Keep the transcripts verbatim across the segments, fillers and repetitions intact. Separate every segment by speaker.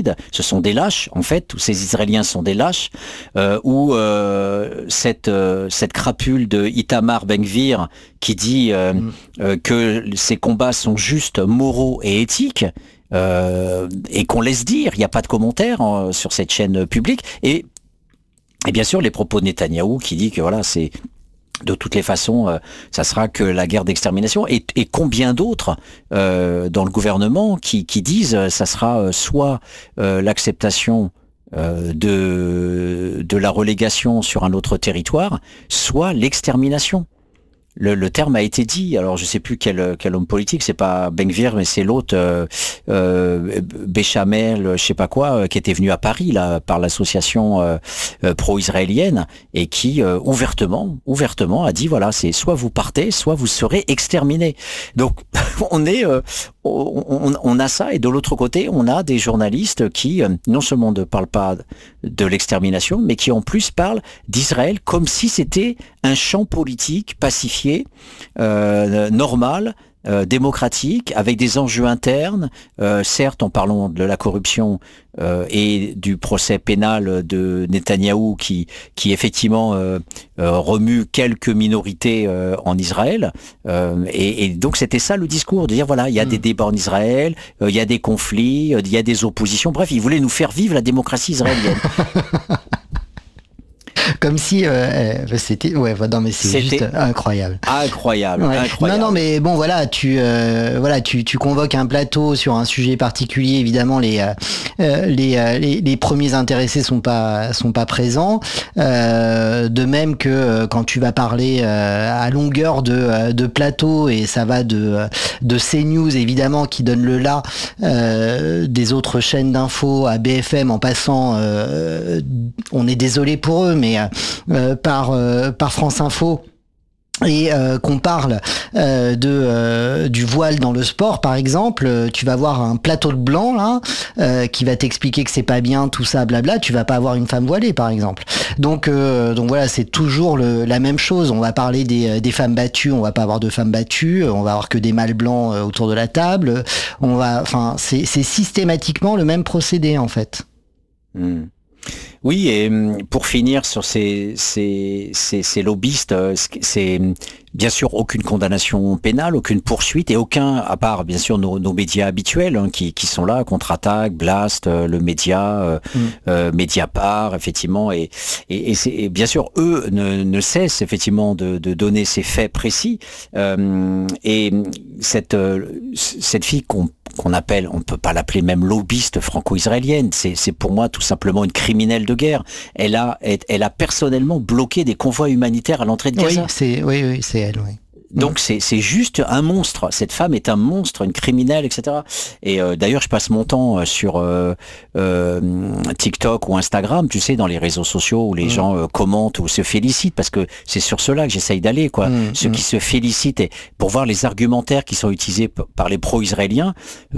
Speaker 1: génocide. Ce sont des lâches, en fait. Tous ces Israéliens sont des lâches. Euh, où euh, cette euh, cette crapule de Itamar Ben-Gvir qui dit euh, mm. euh, que ces combats sont justes, moraux et éthiques. Euh, et qu'on laisse dire, il n'y a pas de commentaires hein, sur cette chaîne publique. Et, et bien sûr, les propos de Netanyahou qui dit que voilà, c'est de toutes les façons, euh, ça sera que la guerre d'extermination. Et, et combien d'autres euh, dans le gouvernement qui, qui disent euh, ça sera euh, soit euh, l'acceptation euh, de, de la relégation sur un autre territoire, soit l'extermination. Le, le terme a été dit. Alors je sais plus quel, quel homme politique, c'est pas Ben-Gvir, mais c'est l'autre euh, euh, Béchamel, je sais pas quoi, euh, qui était venu à Paris là par l'association euh, euh, pro-israélienne et qui euh, ouvertement, ouvertement a dit voilà, c'est soit vous partez, soit vous serez exterminés. Donc on est, euh, on, on, on a ça et de l'autre côté on a des journalistes qui euh, non seulement ne parlent pas de l'extermination, mais qui en plus parlent d'Israël comme si c'était un champ politique pacifié, euh, normal, euh, démocratique, avec des enjeux internes, euh, certes en parlant de la corruption euh, et du procès pénal de Netanyahou qui, qui effectivement euh, euh, remue quelques minorités euh, en Israël. Euh, et, et donc c'était ça le discours, de dire voilà, il y a mmh. des débats en Israël, euh, il y a des conflits, euh, il y a des oppositions, bref, il voulait nous faire vivre la démocratie israélienne.
Speaker 2: Comme si euh, c'était ouais non mais c'est
Speaker 1: c'était
Speaker 2: juste incroyable
Speaker 1: incroyable,
Speaker 2: ouais.
Speaker 1: incroyable
Speaker 2: non non mais bon voilà tu euh, voilà tu tu convoques un plateau sur un sujet particulier, évidemment les euh, les, euh, les les premiers intéressés sont pas sont pas présents, euh, de même que euh, quand tu vas parler euh, à longueur de de plateau, et ça va de de CNews évidemment qui donne le là, euh, des autres chaînes d'infos à B F M en passant, euh, on est désolé pour eux, mais euh, par euh, par France Info, et euh, qu'on parle euh, de euh, du voile dans le sport par exemple, euh, tu vas voir un plateau de blanc là euh, qui va t'expliquer que c'est pas bien tout ça blabla, tu vas pas avoir une femme voilée par exemple. Donc euh, donc voilà, c'est toujours le, la même chose. On va parler des des femmes battues, on va pas avoir de femmes battues, on va avoir que des mâles blancs euh, autour de la table. On va, enfin c'est c'est systématiquement le même procédé en fait.
Speaker 1: Mmh. Oui, et pour finir sur ces, ces, ces, ces lobbyistes, c'est bien sûr aucune condamnation pénale, aucune poursuite et aucun, à part bien sûr nos, nos médias habituels hein, qui, qui sont là, Contre-Attaque, Blast, euh, le média, euh, mm. euh, Mediapart, effectivement, et, et, et, et bien sûr eux ne, ne cessent effectivement de, de donner ces faits précis. Euh, et cette, euh, cette fille qu'on qu'on appelle, on peut pas l'appeler même lobbyiste franco-israélienne, c'est c'est pour moi tout simplement une criminelle de guerre. Elle a elle a personnellement bloqué des convois humanitaires à l'entrée de Gaza.
Speaker 2: Oui, c'est oui oui, c'est elle, oui.
Speaker 1: Donc c'est c'est juste un monstre. Cette femme est un monstre, une criminelle, et cetera. Et euh, d'ailleurs, je passe mon temps sur euh, euh, TikTok ou Instagram, tu sais, dans les réseaux sociaux où les mmh. gens euh, commentent ou se félicitent, parce que c'est sur cela que j'essaye d'aller, quoi. Mmh. Ceux mmh. qui se félicitent et pour voir les argumentaires qui sont utilisés p- par les pro-israéliens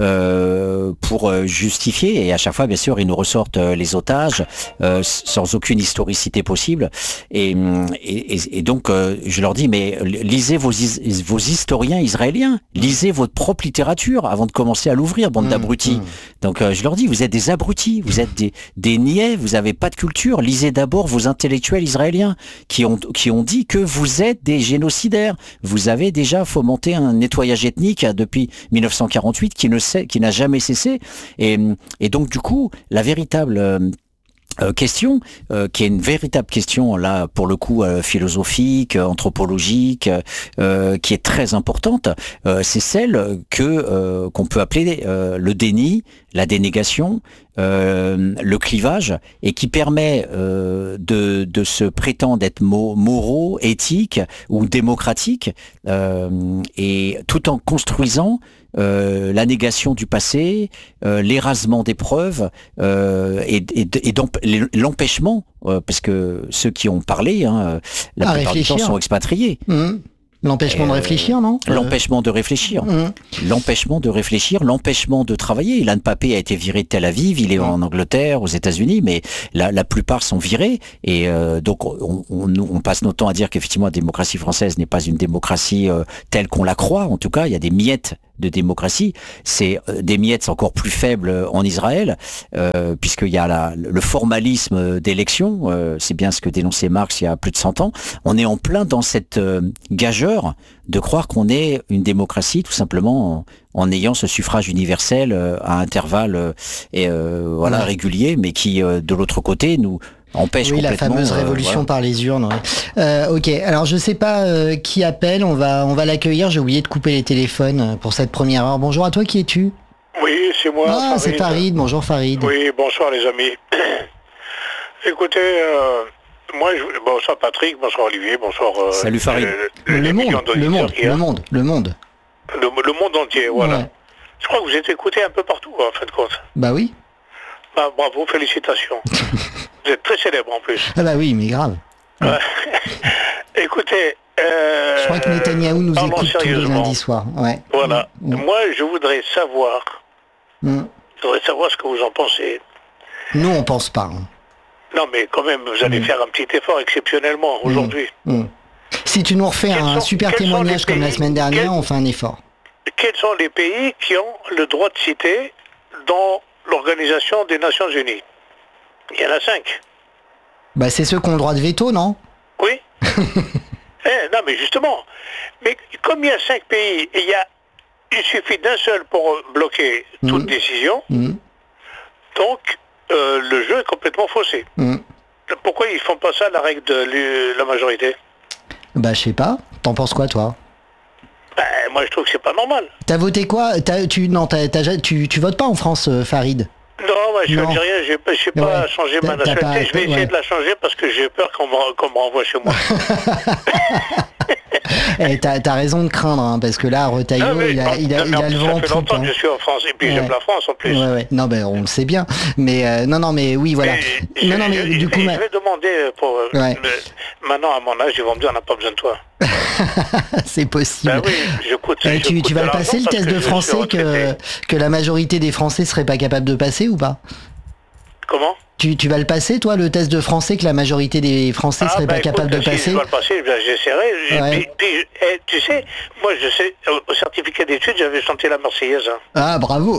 Speaker 1: euh, pour euh, justifier. Et à chaque fois, bien sûr, ils nous ressortent euh, les otages euh, sans aucune historicité possible. Et, et, et donc, euh, je leur dis, mais lisez vos vos historiens israéliens, lisez votre propre littérature avant de commencer à l'ouvrir, bande mmh, d'abrutis. Mmh. Donc euh, je leur dis, vous êtes des abrutis, vous êtes des, des niais, vous n'avez pas de culture. Lisez d'abord vos intellectuels israéliens qui ont, qui ont dit que vous êtes des génocidaires. Vous avez déjà fomenté un nettoyage ethnique depuis mille neuf cent quarante-huit qui ne sait, qui n'a jamais cessé. Et, et donc du coup, la véritable... Euh, Euh, question euh, qui est une véritable question là pour le coup euh, philosophique, euh, anthropologique, euh, qui est très importante, euh, c'est celle que euh, qu'on peut appeler euh, le déni, la dénégation, euh, le clivage, et qui permet euh, de de se prétendre être mo- moraux, éthiques ou démocratiques, euh, et tout en construisant Euh, la négation du passé, euh, l'érasement des preuves euh, et, et, et l'empêchement, euh, parce que ceux qui ont parlé, hein, la
Speaker 2: à
Speaker 1: plupart
Speaker 2: réfléchir.
Speaker 1: du temps sont expatriés.
Speaker 2: Mmh. L'empêchement euh, de réfléchir, non
Speaker 1: L'empêchement de réfléchir. Mmh. L'empêchement de réfléchir, l'empêchement de travailler. Ilan Pappé a été viré de Tel Aviv, il est mmh. en Angleterre, aux États-Unis, mais la, la plupart sont virés. Et euh, donc, on, on, on passe notre temps à dire qu'effectivement, la démocratie française n'est pas une démocratie euh, telle qu'on la croit. En tout cas, il y a des miettes de démocratie. C'est euh, des miettes encore plus faibles en Israël, euh, puisqu'il y a la, le formalisme d'élection. Euh, c'est bien ce que dénonçait Marx il y a plus de cent ans. On est en plein dans cette euh, gageure de croire qu'on est une démocratie tout simplement en, en ayant ce suffrage universel euh, à intervalles euh, et euh, voilà
Speaker 2: Ouais.
Speaker 1: réguliers, mais qui euh, de l'autre côté nous empêche
Speaker 2: Oui, la
Speaker 1: complètement.
Speaker 2: fameuse
Speaker 1: euh,
Speaker 2: révolution
Speaker 1: voilà.
Speaker 2: par les urnes. Ouais. Euh, ok, alors je sais pas euh, qui appelle, on va, on va l'accueillir. J'ai oublié de couper les téléphones euh, pour cette première heure. Bonjour à toi, qui es-tu?
Speaker 3: Oui, c'est moi,
Speaker 2: Ah,
Speaker 3: Farid.
Speaker 2: c'est Farid. Bonjour Farid.
Speaker 3: Oui, bonsoir les amis. Écoutez, euh, moi, je... bonsoir Patrick, bonsoir Olivier, bonsoir... euh,
Speaker 1: Salut, Farid.
Speaker 3: le,
Speaker 2: Le monde, le monde, le monde, le monde.
Speaker 3: Le, le monde entier, voilà.
Speaker 2: Ouais.
Speaker 3: Je crois que vous êtes écouté un peu partout, en fin de compte.
Speaker 2: Bah oui.
Speaker 3: Bah, bravo, félicitations. Vous êtes très célèbre en plus.
Speaker 2: Ah bah oui, mais grave.
Speaker 3: Ouais. Écoutez... Euh,
Speaker 2: Je crois que Netanyahou nous
Speaker 3: parlons
Speaker 2: écoute tous les
Speaker 3: sérieusement.
Speaker 2: lundis soirs. Ouais.
Speaker 3: Voilà.
Speaker 2: Mm.
Speaker 3: Moi, je voudrais savoir,
Speaker 2: Mm.
Speaker 3: je voudrais savoir ce que vous en pensez.
Speaker 2: Nous, on pense pas. hein.
Speaker 3: Non, mais quand même, vous allez
Speaker 2: Mm.
Speaker 3: faire un petit effort exceptionnellement aujourd'hui.
Speaker 2: Mm. Si tu nous refais
Speaker 3: Quels
Speaker 2: un
Speaker 3: sont-
Speaker 2: super
Speaker 3: quels sont
Speaker 2: témoignage
Speaker 3: les
Speaker 2: comme la
Speaker 3: pays-
Speaker 2: semaine dernière,
Speaker 3: quels-
Speaker 2: on fait un effort.
Speaker 3: Quels sont les pays qui ont le droit de citer dans l'Organisation des Nations Unies? Il y en a cinq.
Speaker 2: Bah c'est ceux qui ont le droit de veto, non?
Speaker 3: Oui. Eh, non, mais justement. Mais comme il y a cinq pays, et il, y a, il suffit d'un seul pour bloquer toute
Speaker 2: Mhm.
Speaker 3: décision,
Speaker 2: Mm.
Speaker 3: donc euh, le jeu est complètement faussé.
Speaker 2: Mm.
Speaker 3: Pourquoi ils font pas ça, la règle de l'u- la majorité?
Speaker 2: Bah je sais pas. T'en penses quoi, toi?
Speaker 3: Ben, moi, je trouve que c'est pas normal.
Speaker 2: T'as voté quoi? T'as- tu, non, t'as- t'as ja- tu, tu votes pas en France, euh, Farid?
Speaker 3: Non, moi, je suis
Speaker 2: Non.
Speaker 3: algérien, je n'ai pas, j'ai pas
Speaker 2: Ouais.
Speaker 3: changé
Speaker 2: T'as-
Speaker 3: ma
Speaker 2: t'as
Speaker 3: nationalité.
Speaker 2: pas-
Speaker 3: Je vais essayer
Speaker 2: ouais.
Speaker 3: de la changer parce que j'ai peur qu'on me, qu'on me renvoie chez moi.
Speaker 2: Eh, t'as, t'as raison de craindre, hein, parce que là, Retailleau,
Speaker 3: Non, mais,
Speaker 2: il a, il a,
Speaker 3: non,
Speaker 2: il
Speaker 3: mais
Speaker 2: a
Speaker 3: en
Speaker 2: le
Speaker 3: plus,
Speaker 2: vent en
Speaker 3: ça fait
Speaker 2: poupe.
Speaker 3: longtemps
Speaker 2: hein.
Speaker 3: que je suis en France et puis j'aime
Speaker 2: Ouais.
Speaker 3: la France en plus.
Speaker 2: Ouais, ouais. Non, ben on le sait bien. Mais euh, non, non, mais oui, voilà.
Speaker 3: Mais je,
Speaker 2: non, non, mais
Speaker 3: je-
Speaker 2: du
Speaker 3: je
Speaker 2: coup,
Speaker 3: vais,
Speaker 2: ma-
Speaker 3: je vais demander pour... euh,
Speaker 2: Ouais.
Speaker 3: le- maintenant, à mon âge, ils vont me dire, on n'a pas besoin de toi.
Speaker 2: c'est possible.
Speaker 3: Ben oui, je coûte,
Speaker 2: Euh,
Speaker 3: je
Speaker 2: tu,
Speaker 3: coûte
Speaker 2: tu vas
Speaker 3: de
Speaker 2: le passer le
Speaker 3: l'argent
Speaker 2: test
Speaker 3: parce
Speaker 2: de
Speaker 3: que je suis
Speaker 2: français que,
Speaker 3: retraité.
Speaker 2: que la majorité des Français seraient pas capables de passer ou pas?
Speaker 3: Comment?
Speaker 2: Tu, tu vas le passer, toi, le test de français que la majorité des Français seraient
Speaker 3: ben,
Speaker 2: pas capables
Speaker 3: écoute,
Speaker 2: de
Speaker 3: si
Speaker 2: passer?
Speaker 3: je dois le passer, ben, j'essaierai. J'ai-
Speaker 2: Ouais.
Speaker 3: Puis, puis, eh, tu sais, moi, je sais, au, au certificat d'études, j'avais chanté la Marseillaise. hein.
Speaker 2: Ah, bravo.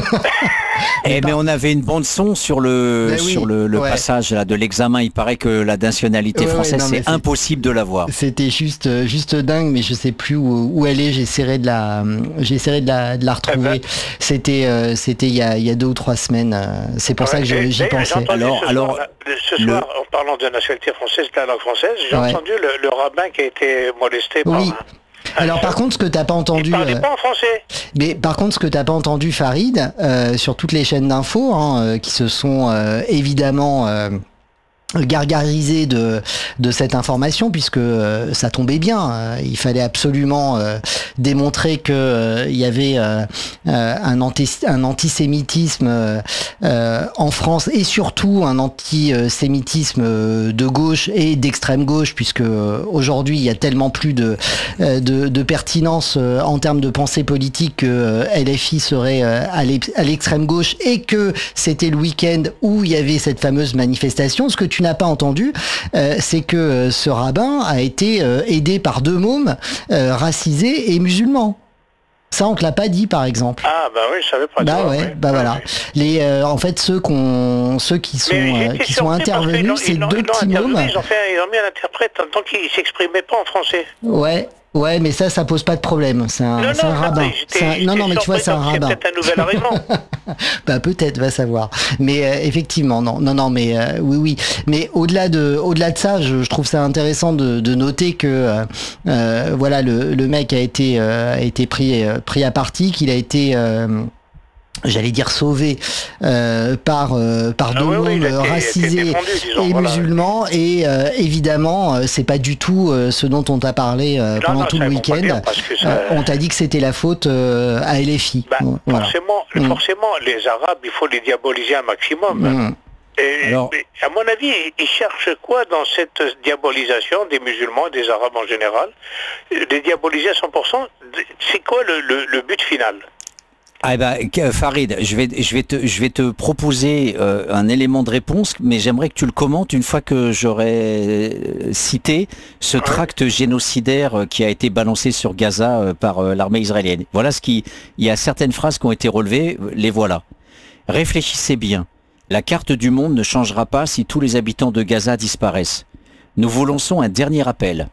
Speaker 1: Eh ben on avait une bande son sur le
Speaker 2: Ben oui,
Speaker 1: sur le, le
Speaker 2: ouais.
Speaker 1: passage là, de l'examen. Il paraît que la nationalité
Speaker 2: Ouais, ouais,
Speaker 1: française
Speaker 2: non, mais
Speaker 1: c'est
Speaker 2: c'est-
Speaker 1: impossible de l'avoir.
Speaker 2: C'était juste, euh, juste dingue, mais je sais plus où, où elle est. J'essaierai de la, j'essaierai de la, de la retrouver.
Speaker 3: Eh ben.
Speaker 2: C'était, euh, c'était il y a, il y a deux ou trois semaines. euh, C'est pour ça que je-
Speaker 3: Ouais,
Speaker 2: j'y
Speaker 3: d'ailleurs,
Speaker 2: pensais.
Speaker 3: j'ai entendu
Speaker 1: Alors-
Speaker 3: ce
Speaker 1: alors,
Speaker 3: soir, là, ce
Speaker 1: le-
Speaker 3: soir, en parlant de la nationalité française, de la langue française, j'ai
Speaker 2: Ouais.
Speaker 3: entendu le, le rabbin qui a été molesté par...
Speaker 2: Oui.
Speaker 3: un-
Speaker 2: Alors
Speaker 3: un-
Speaker 2: par contre, ce que t'as pas
Speaker 3: il
Speaker 2: entendu,
Speaker 3: parlait
Speaker 2: euh,
Speaker 3: pas en français.
Speaker 2: mais par contre, ce que t'as pas entendu, Farid, euh, sur toutes les chaînes d'infos, hein, euh, qui se sont euh, évidemment euh, gargarisées de de cette information, puisque euh, ça tombait bien. Euh, il fallait absolument euh, démontrer que euh, il y avait euh, euh, un, anti un antisémitisme euh, euh, en France, et surtout un antisémitisme euh, de gauche et d'extrême gauche, puisque euh, aujourd'hui il y a tellement plus de euh, de, de pertinence euh, en termes de pensée politique que euh, L F I serait euh, à l'ex- à l'extrême gauche, et que c'était le week-end où il y avait cette fameuse manifestation. Ce que tu n'as pas entendu, euh, c'est que euh, ce rabbin a été euh, aidé par deux mômes euh, racisés et musulmans. Ça, on te l'a pas dit, par exemple.
Speaker 3: Ah, bah oui, je savais pas.
Speaker 2: Bah
Speaker 3: tu vois,
Speaker 2: ouais,
Speaker 3: oui.
Speaker 2: bah
Speaker 3: Ouais,
Speaker 2: voilà.
Speaker 3: ouais.
Speaker 2: Les, euh, en fait, ceux qu'on, ceux qui sont,
Speaker 3: Mais j'ai
Speaker 2: euh,
Speaker 3: été
Speaker 2: qui sont
Speaker 3: surpris parce qu'ils
Speaker 2: intervenus,
Speaker 3: l'ont-
Speaker 2: c'est
Speaker 3: ils l'ont-
Speaker 2: deux
Speaker 3: ils l'ont
Speaker 2: petits
Speaker 3: interviewé,
Speaker 2: mômes.
Speaker 3: Ils ont, fait, ils ont mis un interprète en tant qu'il s'exprimait pas en français.
Speaker 2: Ouais, ouais, mais ça, ça pose pas de problème. C'est un,
Speaker 3: Non,
Speaker 2: c'est un
Speaker 3: non,
Speaker 2: rabbin.
Speaker 3: j'étais-
Speaker 2: C'est un- non, non, mais tu vois,
Speaker 3: j'étais
Speaker 2: c'est un
Speaker 3: surpris, donc
Speaker 2: rabbin.
Speaker 3: C'est peut-être un nouvel arrivant.
Speaker 2: Bah peut-être, va savoir. Mais euh, effectivement, non, non, non, mais euh, oui, oui. Mais au-delà de, au-delà de ça, je, je trouve ça intéressant de, de noter que euh, euh, voilà, le, le mec a été, euh, a été pris, euh, pris à partie, qu'il a été euh, j'allais dire sauvé euh, par euh, par
Speaker 3: Ah
Speaker 2: deux
Speaker 3: oui, oui, il a
Speaker 2: mômes
Speaker 3: été-
Speaker 2: racisés
Speaker 3: il a été défendu, disons,
Speaker 2: et
Speaker 3: voilà.
Speaker 2: musulmans, et euh, évidemment euh, c'est pas du tout euh, ce dont on t'a parlé euh,
Speaker 3: Non,
Speaker 2: pendant
Speaker 3: non,
Speaker 2: tout
Speaker 3: ça,
Speaker 2: le
Speaker 3: ils vont pas
Speaker 2: week-end.
Speaker 3: dire parce que ça-
Speaker 2: Euh, on t'a dit que c'était la faute euh, à L F I.
Speaker 3: Bah,
Speaker 2: Bon, voilà.
Speaker 3: forcément,
Speaker 2: Mm.
Speaker 3: forcément, les Arabes, il faut les diaboliser un maximum.
Speaker 2: Mm.
Speaker 3: Et,
Speaker 1: Alors-
Speaker 3: mais à mon avis, ils cherchent quoi dans cette diabolisation des musulmans et des Arabes en général? Les diaboliser à cent pour cent, c'est quoi le, le- le but final?
Speaker 1: Ah ben, Farid, je vais, je vais te, je vais te proposer euh, un élément de réponse, mais j'aimerais que tu le commentes une fois que j'aurai cité ce ouais. tract génocidaire qui a été balancé sur Gaza euh, par euh, l'armée israélienne. Voilà ce qui, il y a certaines phrases qui ont été relevées, les voilà. Réfléchissez bien. La carte du monde ne changera pas si tous les habitants de Gaza disparaissent. Nous vous lançons un dernier appel.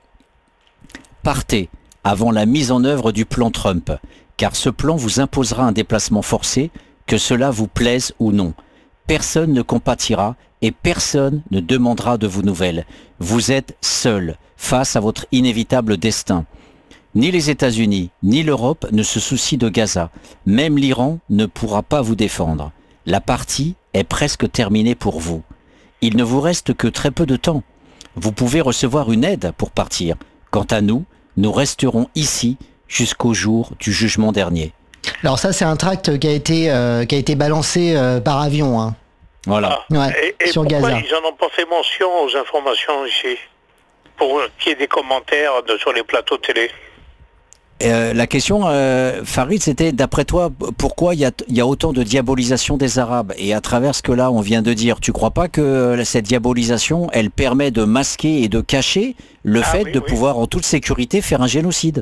Speaker 1: Partez avant la mise en œuvre du plan Trump. Car ce plan vous imposera un déplacement forcé, que cela vous plaise ou non. Personne ne compatira et personne ne demandera de vos nouvelles. Vous êtes seul face à votre inévitable destin. Ni les États-Unis, ni l'Europe ne se soucient de Gaza. Même l'Iran ne pourra pas vous défendre. La partie est presque terminée pour vous. Il ne vous reste que très peu de temps. Vous pouvez recevoir une aide pour partir. Quant à nous, nous resterons ici jusqu'au jour du jugement dernier.
Speaker 2: Alors ça, c'est un tract qui a été euh, qui a été balancé euh, par avion. Hein.
Speaker 1: Voilà.
Speaker 3: Ah, ouais, et, et sur pourquoi Gaza. Ils n'en ont pas fait mention aux informations ici, pour qu'il y ait des commentaires de, sur les plateaux de télé.
Speaker 1: Euh, la question, euh, Farid, c'était d'après toi, pourquoi il y a, y a autant de diabolisation des Arabes? Et à travers ce que là on vient de dire, tu crois pas que cette diabolisation, elle permet de masquer et de cacher le ah, fait oui, de oui. pouvoir en toute sécurité faire un génocide?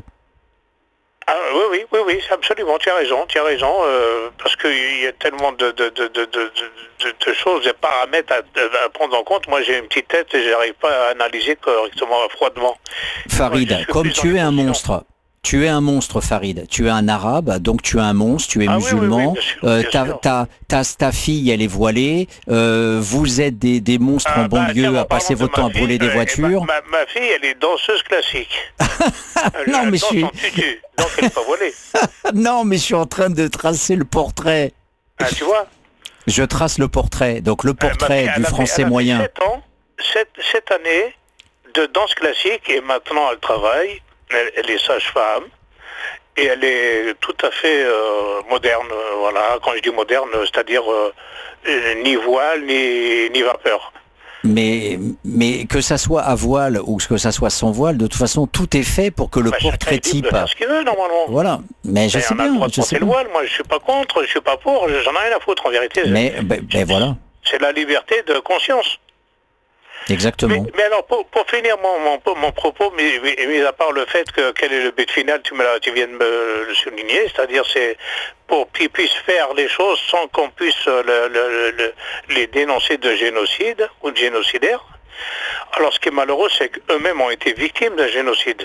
Speaker 3: Ah, oui, oui, oui, oui, absolument, tu as raison, tu as raison, euh, parce qu'il y a tellement de, de, de, de, de, de, de choses, de paramètres à, à prendre en compte. Moi, j'ai une petite tête et je n'arrive pas à analyser correctement, froidement.
Speaker 1: Farid, Moi, comme tu es un monstre, tu es un monstre, Farid, tu es un arabe, donc tu es un monstre, tu es ah, musulman, oui, oui, oui, bien sûr, euh, bien ta, sûr. Ta, ta, ta fille, elle est voilée, euh, vous êtes des, des monstres ah, en bah, banlieue tiens, à passer votre temps à brûler des voitures.
Speaker 3: Ma, ma, ma fille, elle est danseuse classique.
Speaker 1: non, mais je suis...
Speaker 3: tutu, donc elle n'est pas voilée.
Speaker 1: non, mais je suis en train de tracer le portrait.
Speaker 3: Ah, tu vois?
Speaker 1: Je trace le portrait, donc le portrait euh, du français
Speaker 3: elle
Speaker 1: moyen.
Speaker 3: sept ans, sept, sept années de danse classique et maintenant elle travaille. Elle, elle est sage-femme et elle est tout à fait euh, moderne. Euh, voilà, quand je dis moderne, c'est-à-dire euh, ni voile ni, ni vapeur.
Speaker 1: Mais, mais que ça soit à voile ou que ça soit sans voile, de toute façon, tout est fait pour que le bah, portrait type.
Speaker 3: Ce qu'il veut, normalement.
Speaker 1: Voilà. Mais je sais bien.
Speaker 3: Je sais le voile. Moi, je suis pas contre, je suis pas pour. J'en ai rien à foutre en vérité.
Speaker 1: Mais ben, ben voilà.
Speaker 3: C'est la liberté de conscience.
Speaker 1: Exactement.
Speaker 3: Mais, mais alors, pour, pour finir mon, mon, mon propos, mis, mis à part le fait que quel est le but final, tu, me la, tu viens de me le souligner, c'est-à-dire c'est pour qu'ils puissent faire les choses sans qu'on puisse le, le, le, les dénoncer de génocide ou de génocidaire. Alors, ce qui est malheureux, c'est qu'eux-mêmes ont été victimes d'un génocide.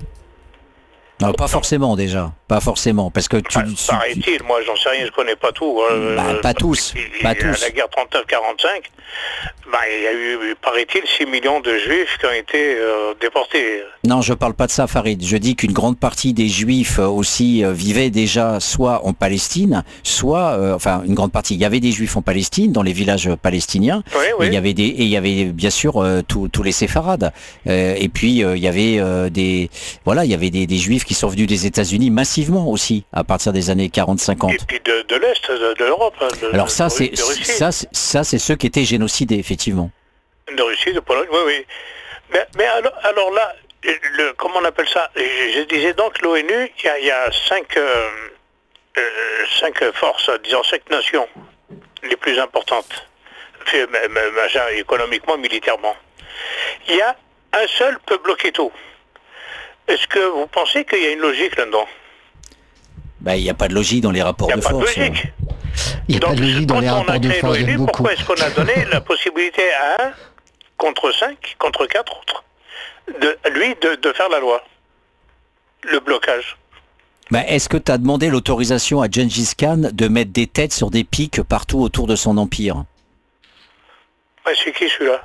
Speaker 1: Non, pas forcément déjà, pas forcément, parce que tu...
Speaker 3: Enfin, tu paraît-il, moi j'en sais rien, je connais pas tout. Euh,
Speaker 1: bah, pas tous,
Speaker 3: il,
Speaker 1: pas
Speaker 3: il,
Speaker 1: tous.
Speaker 3: La guerre trente-neuf quarante-cinq, bah, il y a eu, paraît-il, six millions de juifs qui ont été euh, déportés.
Speaker 1: Non, je parle pas de ça, Farid. Je dis qu'une grande partie des juifs aussi euh, vivaient déjà soit en Palestine, soit, euh, enfin, une grande partie. Il y avait des juifs en Palestine, dans les villages palestiniens.
Speaker 3: Oui, oui.
Speaker 1: Et il y avait des, et il y avait bien sûr euh, tous les séfarades. Euh, et puis euh, il y avait euh, des, voilà, il y avait des, des juifs qui sont venus des États-Unis massivement aussi à partir des années quarante cinquante. Et
Speaker 3: puis de, de l'Est, de, de l'Europe. Hein,
Speaker 1: Alors ça, c'est ça, ça, c'est ceux qui étaient génocidés, effectivement.
Speaker 3: De Russie, de Pologne, oui, oui. Mais, mais alors, alors là, le, comment on appelle ça? Je, je disais donc l'ONU, il y a, il y a cinq, euh, euh, cinq forces, disons cinq nations les plus importantes, économiquement, militairement. Il y a un seul peut bloquer tout. Est-ce que vous pensez qu'il y a une logique là-dedans?
Speaker 1: Ben, il n'y a pas de logique dans les rapports de force.
Speaker 3: Il n'y a pas de logique.
Speaker 2: Il n'y a
Speaker 3: Donc,
Speaker 2: pas de logique dans les rapports de force.
Speaker 3: L'ONU, pourquoi est-ce qu'on a donné la possibilité à un contre cinq, contre quatre autres, de lui de, de faire la loi? Le blocage.
Speaker 1: Ben, est-ce que tu as demandé l'autorisation à Gengis Khan de mettre des têtes sur des pics partout autour de son empire?
Speaker 3: Ouais, c'est qui celui-là?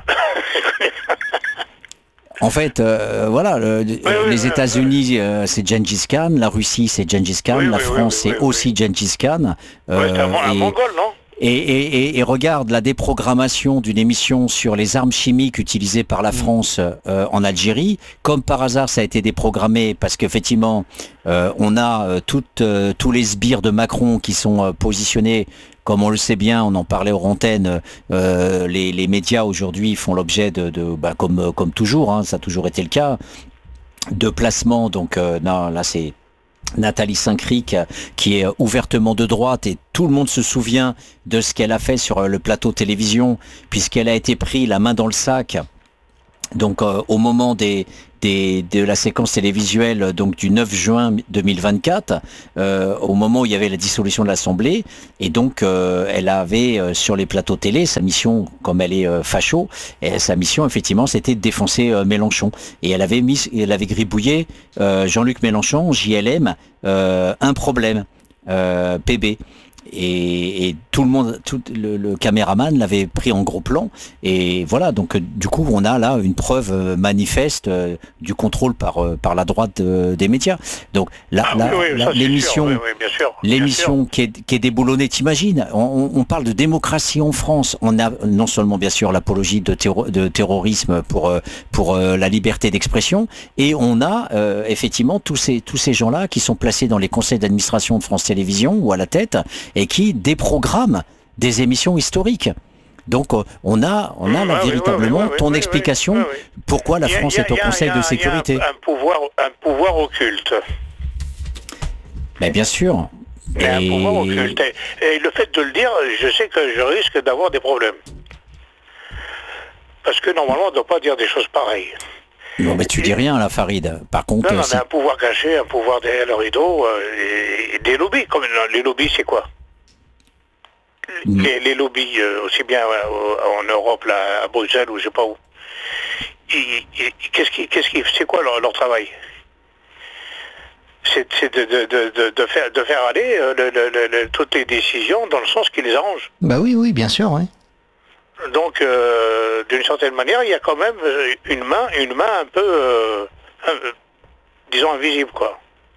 Speaker 1: En fait, euh, voilà, le, oui, oui, les États-Unis, euh, c'est Gengis Khan, la Russie, c'est Gengis Khan, oui, la oui, France, oui, oui, c'est oui, aussi oui. Gengis Khan.
Speaker 3: Euh, oui, un, un mongol, non?
Speaker 1: Et, et, et, et regarde la déprogrammation d'une émission sur les armes chimiques utilisées par la France euh, en Algérie. Comme par hasard, ça a été déprogrammé parce qu'effectivement, euh, on a euh, toutes, euh, tous les sbires de Macron qui sont euh, positionnés. Comme on le sait bien, on en parlait aux antennes, euh, les, les médias aujourd'hui font l'objet de, de bah, comme, comme toujours, hein, ça a toujours été le cas, de placements. Donc euh, non, là c'est Nathalie Saint-Cric, qui est ouvertement de droite, et tout le monde se souvient de ce qu'elle a fait sur le plateau télévision, puisqu'elle a été prise la main dans le sac. Donc euh, au moment des, des, de la séquence télévisuelle donc du neuf juin deux mille vingt-quatre, euh, au moment où il y avait la dissolution de l'Assemblée, et donc euh, elle avait euh, sur les plateaux télé, sa mission, comme elle est euh, facho, et sa mission effectivement c'était de défoncer euh, Mélenchon. Et elle avait mis, elle avait gribouillé euh, Jean-Luc Mélenchon, J L M, euh, un problème, euh, P B. Et, et tout le monde, tout le, le caméraman l'avait pris en gros plan, et voilà. Donc du coup, on a là une preuve manifeste euh, du contrôle par euh, par la droite euh, des médias. Donc là,
Speaker 3: ah,
Speaker 1: là,
Speaker 3: oui, oui,
Speaker 1: là l'émission,
Speaker 3: oui, oui, bien sûr,
Speaker 1: l'émission
Speaker 3: bien sûr.
Speaker 1: qui est qui est déboulonnée. T'imagines, on, on parle de démocratie en France. On a non seulement bien sûr l'apologie de, terro de terrorisme pour euh, pour euh, la liberté d'expression, et on a euh, effectivement tous ces tous ces gens-là qui sont placés dans les conseils d'administration de France Télévisions ou à la tête, et qui déprogramment des émissions historiques. Donc on a, on a là
Speaker 3: oui,
Speaker 1: véritablement
Speaker 3: oui, oui, oui,
Speaker 1: ton
Speaker 3: oui,
Speaker 1: explication
Speaker 3: oui, oui, oui.
Speaker 1: pourquoi la France
Speaker 3: a,
Speaker 1: est au
Speaker 3: a,
Speaker 1: Conseil
Speaker 3: a,
Speaker 1: de sécurité.
Speaker 3: Il y a un, un, pouvoir, un pouvoir occulte.
Speaker 1: Mais bien sûr.
Speaker 3: Il y a
Speaker 1: et...
Speaker 3: un pouvoir occulte. Et, et le fait de le dire, je sais que je risque d'avoir des problèmes. Parce que normalement, on ne doit pas dire des choses pareilles.
Speaker 1: Non, mais tu dis rien là, Farid. Par contre,
Speaker 3: non, non,
Speaker 1: si...
Speaker 3: mais un pouvoir caché, un pouvoir derrière le rideau, euh, et, et des lobbies. Comme, les lobbies, c'est quoi mm. les, les lobbies, euh, aussi bien euh, en Europe, là, à Bruxelles, ou je sais pas où. Qu'est-ce qui, qu'est-ce qui, c'est quoi leur, leur travail? C'est de, de, de, de, faire, de faire aller euh, le, le, le, toutes les décisions dans le sens qui les arrange.
Speaker 2: Bah oui, oui, bien sûr, oui.
Speaker 3: Donc, euh, d'une certaine manière, il y a quand même une main, une main un peu, euh, un, disons, invisible, quoi.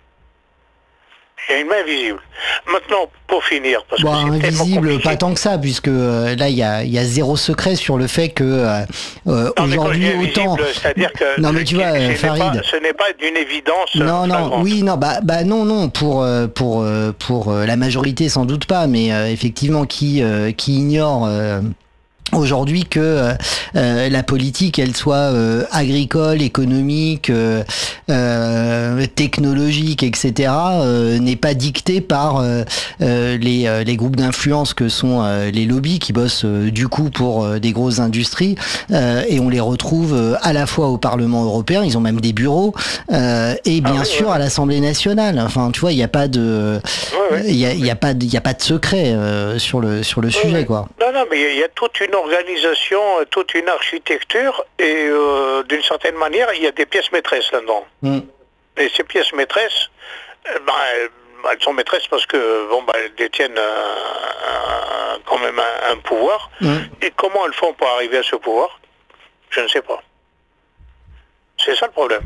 Speaker 3: Il y a une main invisible. Maintenant, pour finir, parce
Speaker 2: bon,
Speaker 3: que c'est
Speaker 2: invisible, pas tant que ça, puisque euh, là, il y a, y a zéro secret sur le fait que euh, aujourd'hui, autant...
Speaker 3: C'est-à-dire que
Speaker 2: non, mais tu vois,
Speaker 3: ce
Speaker 2: Farid...
Speaker 3: Pas, ce n'est pas d'une évidence...
Speaker 2: Non, non, flagrante. oui, non, bah, bah non, non, pour, pour, pour la majorité, sans doute pas, mais euh, effectivement, qui, euh, qui ignore... Euh, aujourd'hui que euh, euh, la politique, elle soit euh, agricole, économique, euh, euh, technologique, et cetera, euh, n'est pas dictée par euh, euh, les, euh, les groupes d'influence que sont euh, les lobbies qui bossent euh, du coup pour euh, des grosses industries, euh, et on les retrouve euh, à la fois au Parlement européen, ils ont même des bureaux, euh, et bien ah oui, sûr ouais. à l'Assemblée nationale. Enfin, tu vois, il n'y a pas de, il ouais, ouais. y a, y a pas, il y a pas de secret euh, sur le sur le ouais, sujet, ouais. quoi.
Speaker 3: Non, non, mais il y, y a toute une organisation, toute une architecture, et euh, d'une certaine manière, il y a des pièces maîtresses là-dedans. Mm. Et ces pièces maîtresses, euh, ben, elles sont maîtresses parce que bon, ben, elles détiennent un, un, quand même un, un pouvoir. Mm. Et comment elles font pour arriver à ce pouvoir? Je ne sais pas. C'est ça le problème.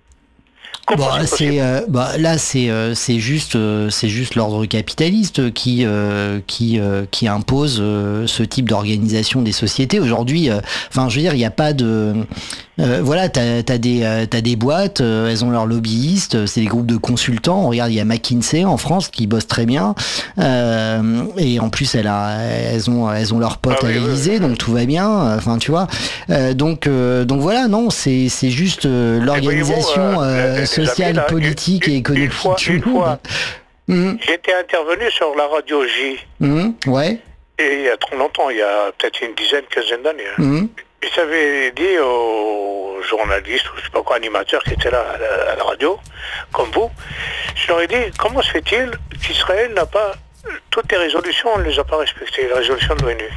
Speaker 2: Bah, c'est euh, bah, là c'est euh, c'est juste euh, c'est juste l'ordre capitaliste qui euh, qui euh, qui impose euh, ce type d'organisation des sociétés aujourd'hui. Enfin, euh, je veux dire, il n'y a pas de euh, voilà, t'as t'as des euh, t'as des boîtes, euh, elles ont leurs lobbyistes, c'est des groupes de consultants. On regarde, il y a McKinsey en France qui bosse très bien, euh, et en plus elle a elles ont elles ont leurs potes ah, à oui, l'Élysée, oui, oui. donc tout va bien. Enfin, tu vois. Euh, donc euh, donc voilà, non, c'est c'est juste euh, l'organisation euh, sociale, là, politique
Speaker 3: une,
Speaker 2: et économique.
Speaker 3: Une fois, une fois mmh. j'étais intervenu sur la radio J.
Speaker 2: Mmh, ouais.
Speaker 3: Et il y a trop longtemps, il y a peut-être une dizaine, quinzaine d'années.
Speaker 2: Mmh.
Speaker 3: Et j'avais dit aux journalistes, ou je sais pas quoi, animateurs qui étaient là à la, à la radio, comme vous, je leur ai dit, comment se fait-il qu'Israël n'a pas, toutes les résolutions, on ne les a pas respectées, les résolutions de l'ONU.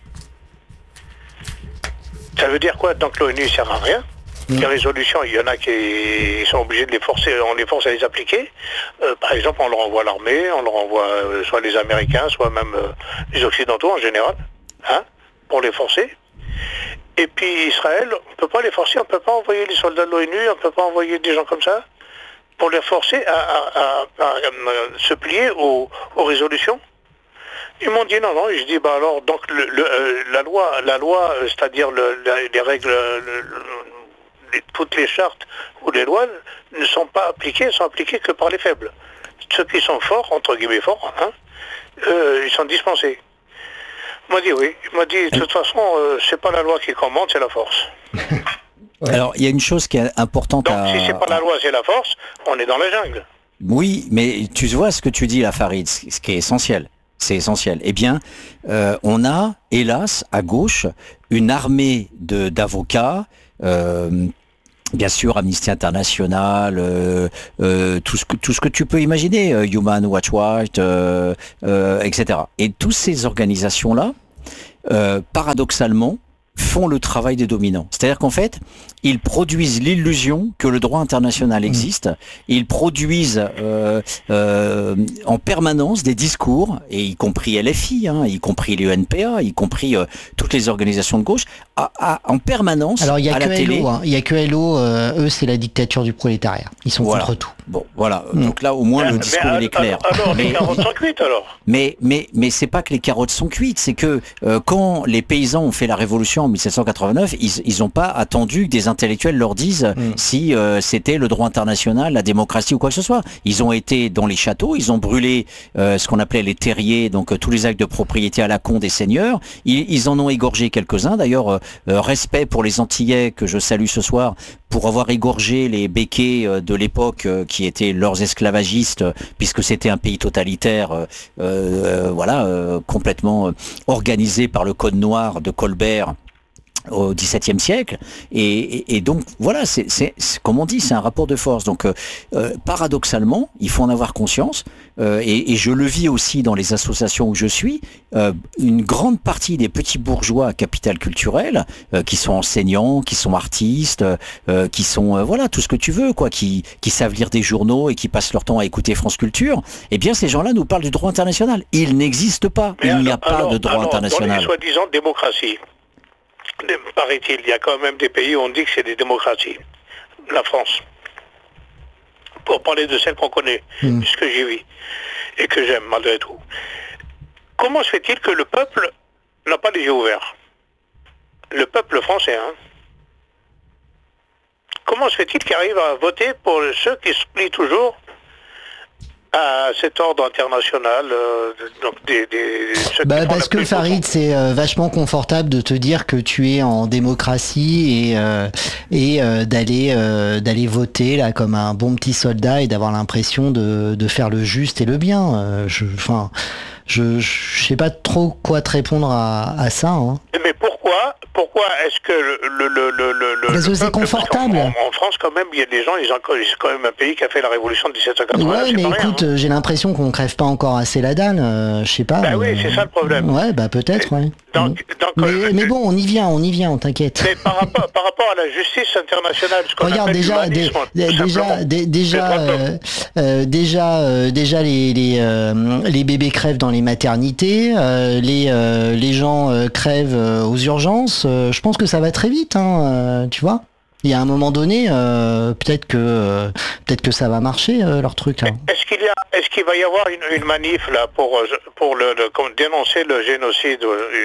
Speaker 3: Ça veut dire quoi? Donc l'ONU ne sert à rien. Les résolutions, il y en a qui sont obligés de les forcer, on les force à les appliquer. Euh, par exemple, on leur envoie l'armée, on leur envoie euh, soit les Américains, soit même euh, les Occidentaux en général, hein, pour les forcer. Et puis Israël, on ne peut pas les forcer, on ne peut pas envoyer les soldats de l'ONU, on ne peut pas envoyer des gens comme ça, pour les forcer à, à, à, à, à se plier aux, aux résolutions. Ils m'ont dit non, non. Je dis bah alors donc le, le, euh, la loi, la loi, c'est-à-dire le, la, les règles. Le, le, toutes les chartes ou les lois ne sont pas appliquées, ne sont appliquées que par les faibles. Ceux qui sont forts, entre guillemets forts, hein, euh, ils sont dispensés. Il m'a dit oui. Il m'a dit de toute façon, euh, c'est pas la loi qui commande, c'est la force.
Speaker 1: Ouais. Alors, il y a une chose qui est importante
Speaker 3: Donc,
Speaker 1: à...
Speaker 3: si c'est pas la loi, c'est la force, on est dans la jungle.
Speaker 1: Oui, mais tu vois ce que tu dis là, Farid, ce qui est essentiel. C'est essentiel. Eh bien, euh, on a, hélas, à gauche, une armée de, d'avocats, euh, bien sûr, Amnesty International, euh, euh, tout ce que tout ce que tu peux imaginer, euh, Human Rights Watch, euh, euh, et cetera. Et toutes ces organisations-là, euh, paradoxalement, font le travail des dominants. C'est-à-dire qu'en fait, ils produisent l'illusion que le droit international existe. Ils produisent euh, euh, en permanence des discours, et y compris L F I, hein, y compris l'U N P A, y compris euh, toutes les organisations de gauche, à, à, en permanence
Speaker 2: Alors il y a
Speaker 1: à
Speaker 2: que
Speaker 1: la télé.
Speaker 2: L O, hein. Il y a que L O, euh, eux c'est la dictature du prolétariat. Ils sont
Speaker 1: Voilà.
Speaker 2: contre tout.
Speaker 1: Bon, voilà.
Speaker 2: Mm.
Speaker 1: Donc là, au moins,
Speaker 3: Mais,
Speaker 1: le discours,
Speaker 3: mais,
Speaker 1: il est clair.
Speaker 3: Alors,
Speaker 1: mais,
Speaker 3: les carottes sont cuites, alors.
Speaker 1: mais, mais, mais c'est pas que les carottes sont cuites, c'est que euh, quand les paysans ont fait la révolution en mille sept cent quatre-vingt-neuf, ils, ils ont pas attendu que des intellectuels leur disent mm. si euh, c'était le droit international, la démocratie ou quoi que ce soit. Ils ont été dans les châteaux, ils ont brûlé euh, ce qu'on appelait les terriers, donc euh, tous les actes de propriété à la con des seigneurs. Ils, ils en ont égorgé quelques-uns. D'ailleurs, euh, euh, respect pour les Antillais que je salue ce soir, pour avoir égorgé les béquets euh, de l'époque euh, qui étaient leurs esclavagistes, euh, puisque c'était un pays totalitaire, euh, euh, voilà, euh, complètement euh, organisé par le Code noir de Colbert au dix-septième siècle, et, et, et donc voilà, c'est, c'est, c'est comme on dit, c'est un rapport de force. Donc euh, euh, paradoxalement, il faut en avoir conscience, euh, et, et je le vis aussi dans les associations où je suis. Euh, une grande partie des petits bourgeois à capital culturel, euh, qui sont enseignants, qui sont artistes, euh, qui sont euh, voilà tout ce que tu veux, quoi, qui, qui savent lire des journaux et qui passent leur temps à écouter France Culture. Eh bien, ces gens-là nous parlent du droit international. Il n'existe pas.
Speaker 3: Mais
Speaker 1: il
Speaker 3: alors,
Speaker 1: n'y a pas
Speaker 3: alors,
Speaker 1: de droit
Speaker 3: alors,
Speaker 1: international.
Speaker 3: Dans les soi-disant démocraties, paraît-il, il y a quand même des pays où on dit que c'est des démocraties. La France. Pour parler de celle qu'on connaît, mmh. puisque j'y vis, et que j'aime malgré tout. Comment se fait-il que le peuple n'a pas les yeux ouverts? Le peuple français, hein. Comment se fait-il qu'il arrive à voter pour ceux qui se plient toujours à cet ordre international, euh, donc des, des ceux
Speaker 2: bah,
Speaker 3: qui
Speaker 2: parce que Farid, c'est euh, vachement confortable de te dire que tu es en démocratie et euh, et euh, d'aller euh, d'aller voter là comme un bon petit soldat et d'avoir l'impression de de faire le juste et le bien. Euh, je, enfin, je je sais pas trop quoi te répondre à à ça. Hein.
Speaker 3: Mais pourquoi pourquoi est-ce que le le le le
Speaker 2: parce que c'est confortable.
Speaker 3: En, en France quand même, il y a des gens, ils ont c'est quand même un pays qui a fait la révolution de dix-sept cent quatre-vingt-neuf.
Speaker 2: Ouais, mais écoute,
Speaker 3: rien, hein.
Speaker 2: J'ai l'impression qu'on crève pas encore assez la dalle, euh, je sais pas.
Speaker 3: Bah
Speaker 2: euh...
Speaker 3: oui, c'est ça le problème.
Speaker 2: Ouais, bah peut-être, ouais.
Speaker 3: Donc, donc,
Speaker 2: mais,
Speaker 3: euh,
Speaker 2: mais bon, on y vient, on y vient, on t'inquiète.
Speaker 3: Mais par rapport, par rapport à la justice internationale, ce qu'on
Speaker 2: regarde
Speaker 3: appelle
Speaker 2: déjà, dé, déjà, dé, déjà, euh, euh, déjà, euh, déjà les les, euh, les bébés crèvent dans les maternités, euh, les euh, les gens euh, crèvent euh, aux urgences. Euh, je pense que ça va très vite, hein, euh, tu vois. Il y a un moment donné, euh, peut-être que euh, peut-être que ça va marcher euh, leur truc là.
Speaker 3: Est-ce qu'il y a, est-ce qu'il va y avoir une, une manif là pour pour le, le comme, dénoncer le génocide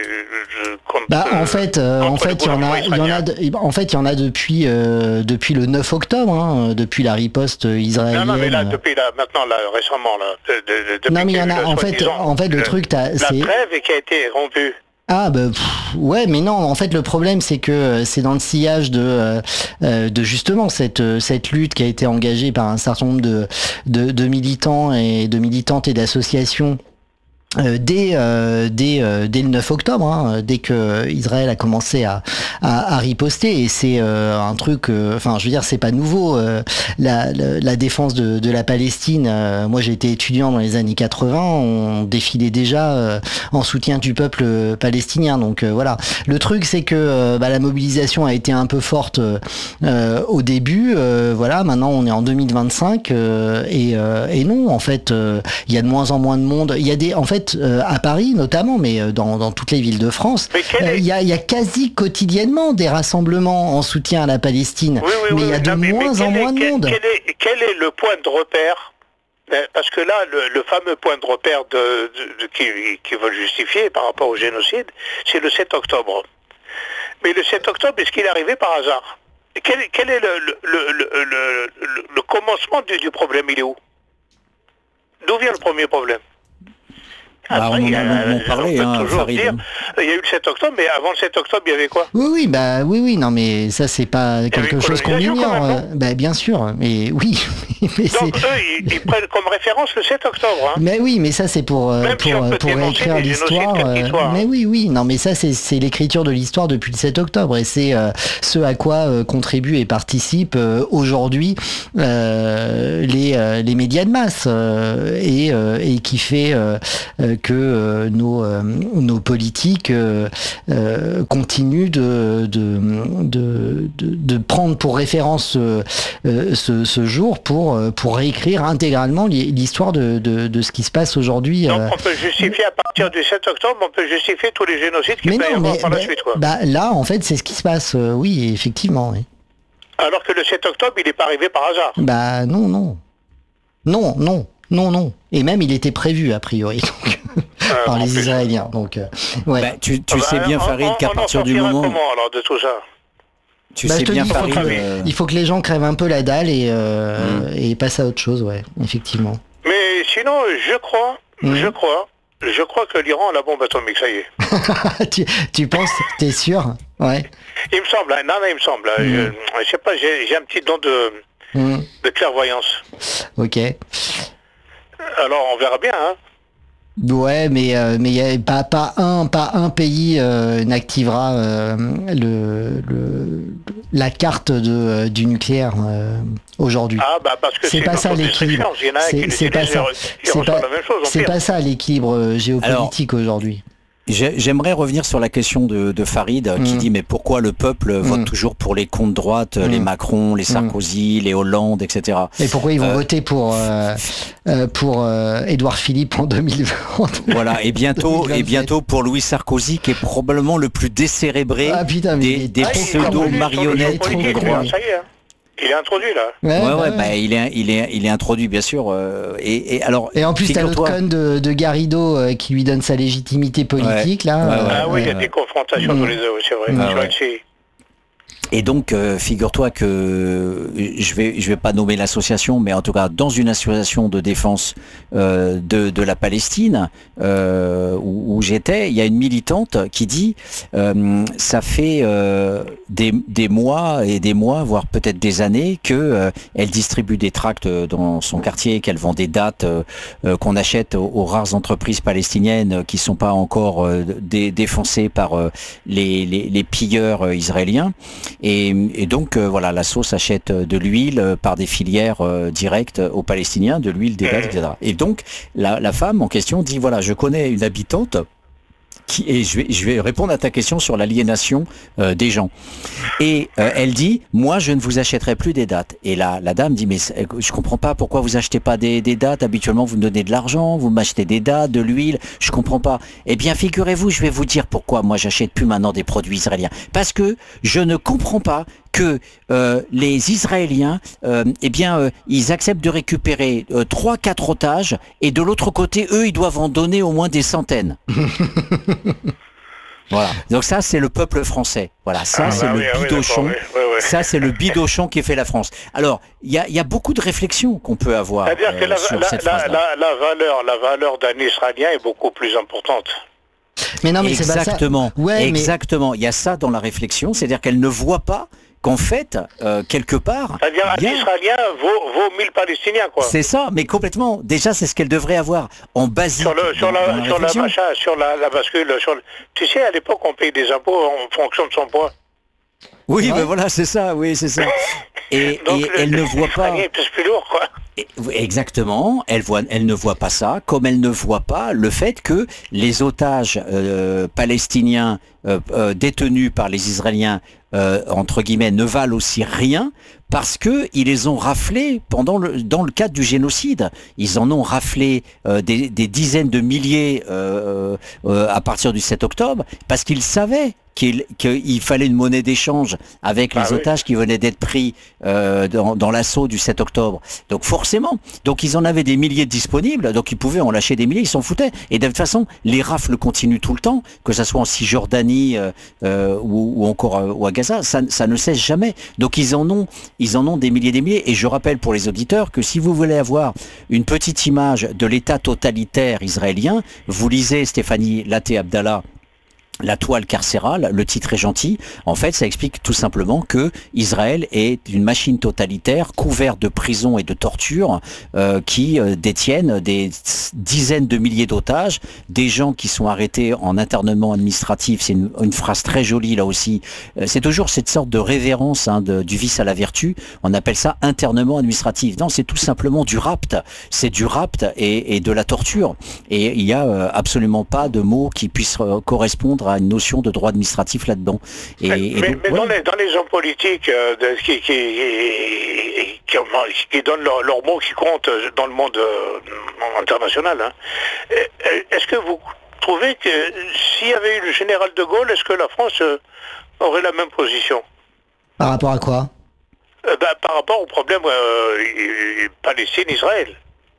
Speaker 3: euh, contre,
Speaker 2: Bah en fait, euh, en fait il y en a, il y en a, de, en fait il y en a depuis euh, depuis le neuf octobre, hein, depuis la riposte israélienne.
Speaker 3: Non, non mais là depuis là maintenant là récemment là. De, de, de,
Speaker 2: non mais il y en a, en fait, en fait le, le truc t'as,
Speaker 3: la
Speaker 2: c'est...
Speaker 3: trêve qui a été rompue.
Speaker 2: Ah bah pff, ouais mais non en fait le problème c'est que c'est dans le sillage de euh, de justement cette cette lutte qui a été engagée par un certain nombre de de, de militants et de militantes et d'associations. Euh, dès euh, dès euh, dès le neuf octobre, hein, dès que Israël a commencé à à, à riposter, et c'est euh, un truc, enfin euh, je veux dire c'est pas nouveau. Euh, la, la la défense de de la Palestine. Euh, moi j'ai été étudiant dans les années quatre-vingts, on défilait déjà euh, en soutien du peuple palestinien. Donc euh, voilà. Le truc c'est que euh, bah, la mobilisation a été un peu forte euh, au début. Euh, voilà. Maintenant on est en deux mille vingt-cinq euh, et euh, et non en fait il euh, y a de moins en moins de monde. Il y a des en fait Euh, à Paris notamment, mais euh, dans, dans toutes les villes de France, il euh, y, a, y a quasi quotidiennement des rassemblements en soutien à la Palestine,
Speaker 3: oui, oui,
Speaker 2: mais il oui, y a de
Speaker 3: non,
Speaker 2: moins en
Speaker 3: est,
Speaker 2: moins de
Speaker 3: quel,
Speaker 2: monde.
Speaker 3: Quel est, quel est le point de repère? Parce que là, le, le fameux point de repère de, de, de, qui, qui veulent justifier par rapport au génocide, c'est le sept octobre. Mais le sept octobre, est-ce qu'il est arrivé par hasard? Quel, quel est le, le, le, le, le, le commencement du, du problème? Il est où? D'où vient le premier problème?
Speaker 1: Bah, on en a longuement parlé,
Speaker 3: on peut
Speaker 1: hein,
Speaker 3: toujours
Speaker 1: Farid.
Speaker 3: dire, il y a eu le sept octobre, mais avant le sept octobre, il y avait quoi?
Speaker 2: Oui, oui, bah oui, oui, non, mais ça c'est pas quelque chose qu'on ignore. Euh, bah bien sûr, mais oui. mais
Speaker 3: Donc eux, ils, ils prennent comme référence le sept octobre. Hein.
Speaker 2: Mais oui, mais ça c'est pour euh,
Speaker 3: Même
Speaker 2: pour,
Speaker 3: si on peut
Speaker 2: pour écrire l'histoire. Euh,
Speaker 3: soit, hein.
Speaker 2: Mais oui, oui, non, mais ça c'est c'est l'écriture de l'histoire depuis le sept octobre et c'est euh, ce à quoi euh, contribuent et participent euh, aujourd'hui euh, les euh, les médias de masse euh, et euh, et qui fait euh, que euh, nos euh, nos politiques euh, euh, continuent de de, de de de prendre pour référence euh, ce, ce jour pour pour réécrire intégralement l'histoire de, de de ce qui se passe aujourd'hui.
Speaker 3: Donc on peut justifier à partir du sept octobre, on peut justifier tous les génocides qui
Speaker 2: mais
Speaker 3: peuvent y
Speaker 2: non,
Speaker 3: avoir
Speaker 2: mais,
Speaker 3: par la
Speaker 2: bah,
Speaker 3: suite. Quoi.
Speaker 2: Bah, là, en fait, c'est ce qui se passe. Euh, oui, effectivement. Oui.
Speaker 3: Alors que le sept octobre, il n'est pas arrivé par hasard.
Speaker 2: Bah non, non. Non, non, non, non. Et même, il était prévu, a priori, donc, euh, par les plus. Israéliens. Donc, euh, ouais.
Speaker 1: Bah, tu tu
Speaker 3: bah,
Speaker 1: sais bien, Farid, qu'à partir du moment...
Speaker 3: comment, alors, de tout ça
Speaker 1: Tu
Speaker 2: bah,
Speaker 1: sais bien,
Speaker 2: dis,
Speaker 1: Farid...
Speaker 2: Il faut, que,
Speaker 1: euh...
Speaker 2: il faut que les gens crèvent un peu la dalle et, euh, mmh. et passent à autre chose, ouais, effectivement.
Speaker 3: Mais sinon, je crois, mmh. je crois, je crois que l'Iran a la bombe atomique, ça y est.
Speaker 2: tu, tu penses, t'es sûr? Ouais.
Speaker 3: Il me semble, hein, non, non, il me semble. Hein, mmh. je, je sais pas, j'ai un petit don de, mmh. de clairvoyance.
Speaker 2: Ok.
Speaker 3: Alors, on verra bien, hein.
Speaker 2: Ouais, mais euh, mais y a pas pas un pas un pays euh, n'activera euh, le, le la carte de du nucléaire euh, aujourd'hui.
Speaker 3: Ah bah parce que c'est
Speaker 2: pas ça l'équilibre. C'est pas ça. C'est pas, c'est pas ça l'équilibre géopolitique aujourd'hui.
Speaker 1: J'aimerais revenir sur la question de, de Farid mmh. qui dit mais pourquoi le peuple mmh. vote toujours pour les comptes droite, mmh. les Macron, les Sarkozy, mmh. les Hollande, et cetera.
Speaker 2: Et pourquoi ils vont euh, voter pour euh, pour euh, Édouard Philippe en deux mille vingt.
Speaker 1: Voilà, et bientôt et bientôt pour Louis Sarkozy qui est probablement le plus décérébré
Speaker 2: ah, putain,
Speaker 1: des, des ah, pseudo-marionnettes de droite.
Speaker 3: Ça y est, hein. Il est introduit là.
Speaker 1: Ouais, ouais, bah, ouais. Bah, il est, il est, il est introduit bien sûr. Euh, et, et alors.
Speaker 2: Et en plus, t'as l'autre conne de, de Garrido euh, qui lui donne sa légitimité politique
Speaker 1: ouais.
Speaker 2: là.
Speaker 1: Ouais, ouais,
Speaker 3: ah oui, il y a des confrontations mmh. tous les deux, c'est vrai.
Speaker 1: Mmh.
Speaker 3: C'est vrai que c'est...
Speaker 1: Et donc, euh, figure-toi que je vais, je vais pas nommer l'association, mais en tout cas, dans une association de défense euh, de, de la Palestine euh, où, où j'étais, il y a une militante qui dit euh, ça fait euh, des, des mois et des mois, voire peut-être des années, que euh, elle distribue des tracts dans son quartier, qu'elle vend des dates euh, qu'on achète aux, aux rares entreprises palestiniennes qui sont pas encore euh, dé, défoncées par euh, les, les, les pilleurs euh, israéliens. Et, et donc euh, voilà, l'asso s'achète de l'huile euh, par des filières euh, directes aux Palestiniens, de l'huile, des dates, et cetera. Et donc la, la femme en question dit voilà, je connais une habitante qui, et je vais, je vais répondre à ta question sur l'aliénation euh, des gens. Et euh, elle dit, moi, je ne vous achèterai plus des dates. Et la, la dame dit, mais je comprends pas pourquoi vous achetez pas des, des dates. Habituellement, vous me donnez de l'argent, vous m'achetez des dates, de l'huile. Je comprends pas. Eh bien, figurez-vous, je vais vous dire pourquoi moi j'achète plus maintenant des produits israéliens. Parce que je ne comprends pas que euh, les Israéliens, euh, eh bien, euh, ils acceptent de récupérer euh, trois, quatre otages, et de l'autre côté, eux, ils doivent en donner au moins des centaines. Voilà. Donc ça, c'est le peuple français. Voilà, ça, ah, c'est bah le oui, bidochon. Oui, oui, oui. Ça, c'est le bidochon qui fait la France. Alors, il y a, y a beaucoup de réflexions qu'on peut avoir.
Speaker 3: C'est-à-dire
Speaker 1: euh,
Speaker 3: que la,
Speaker 1: sur
Speaker 3: la,
Speaker 1: cette
Speaker 3: la, la, la valeur, la valeur d'un Israélien est beaucoup plus importante.
Speaker 2: Mais non, mais
Speaker 1: exactement.
Speaker 2: C'est pas ça. Ouais,
Speaker 1: exactement. Mais... Il y a ça dans la réflexion, c'est-à-dire qu'elle ne voit pas qu'en fait, euh, quelque part...
Speaker 3: C'est-à-dire un bien... Israélien vaut, vaut mille Palestiniens, quoi.
Speaker 1: C'est ça, mais complètement. Déjà, c'est ce qu'elle devrait avoir en basique.
Speaker 3: Sur, le, sur, la, la, sur, la, machin, sur la, la bascule, sur le... tu sais, à l'époque, on paye des impôts en fonction de son poids.
Speaker 1: Oui, ouais. ben voilà, c'est ça, oui, c'est ça. Et,
Speaker 3: Donc,
Speaker 1: et
Speaker 3: le,
Speaker 1: elle
Speaker 3: le,
Speaker 1: ne voit pas...
Speaker 3: est plus, plus lourd, quoi.
Speaker 1: Et, exactement, elle, voit, elle ne voit pas ça, comme elle ne voit pas le fait que les otages euh, palestiniens euh, euh, détenus par les Israéliens, euh, entre guillemets, ne valent aussi rien, parce que ils les ont raflés pendant le, dans le cadre du génocide. Ils en ont raflé euh, des, des dizaines de milliers euh, euh, à partir du sept octobre, parce qu'ils savaient qu'il qu'il fallait une monnaie d'échange avec les ah otages oui. qui venaient d'être pris euh, dans, dans l'assaut du sept octobre. Donc forcément, donc ils en avaient des milliers disponibles, donc ils pouvaient en lâcher des milliers, ils s'en foutaient. Et de toute façon, les rafles continuent tout le temps, que ce soit en Cisjordanie, Cisjordanie euh, euh, ou, ou encore euh, ou à Gaza, ça, ça ne cesse jamais. Donc ils en ont, ils en ont des milliers et des milliers. Et je rappelle pour les auditeurs que si vous voulez avoir une petite image de l'État totalitaire israélien, vous lisez Stéphanie Laté Abdallah, La toile carcérale, le titre est gentil. En fait, ça explique tout simplement que Israël est une machine totalitaire couverte de prisons et de tortures euh, qui euh, détiennent des dizaines de milliers d'otages, des gens qui sont arrêtés en internement administratif. C'est une, une phrase très jolie là aussi. Euh, c'est toujours cette sorte de révérence hein, de, du vice à la vertu. On appelle ça internement administratif. Non, c'est tout simplement du rapt. C'est du rapt et, et de la torture. Et il n'y a euh, absolument pas de mots qui puissent euh, correspondre à une notion de droit administratif là-dedans. Et,
Speaker 3: mais
Speaker 1: et
Speaker 3: mais,
Speaker 1: donc,
Speaker 3: mais
Speaker 1: ouais.
Speaker 3: dans, les, dans les hommes politiques euh, de, qui, qui, qui, qui, qui donnent leurs leur mots qui comptent dans le monde euh, international, hein, est-ce que vous trouvez que s'il y avait eu le général de Gaulle, est-ce que la France euh, aurait la même position?
Speaker 2: Par rapport à quoi?
Speaker 3: euh, bah, Par rapport au problème euh, Palestine-Israël.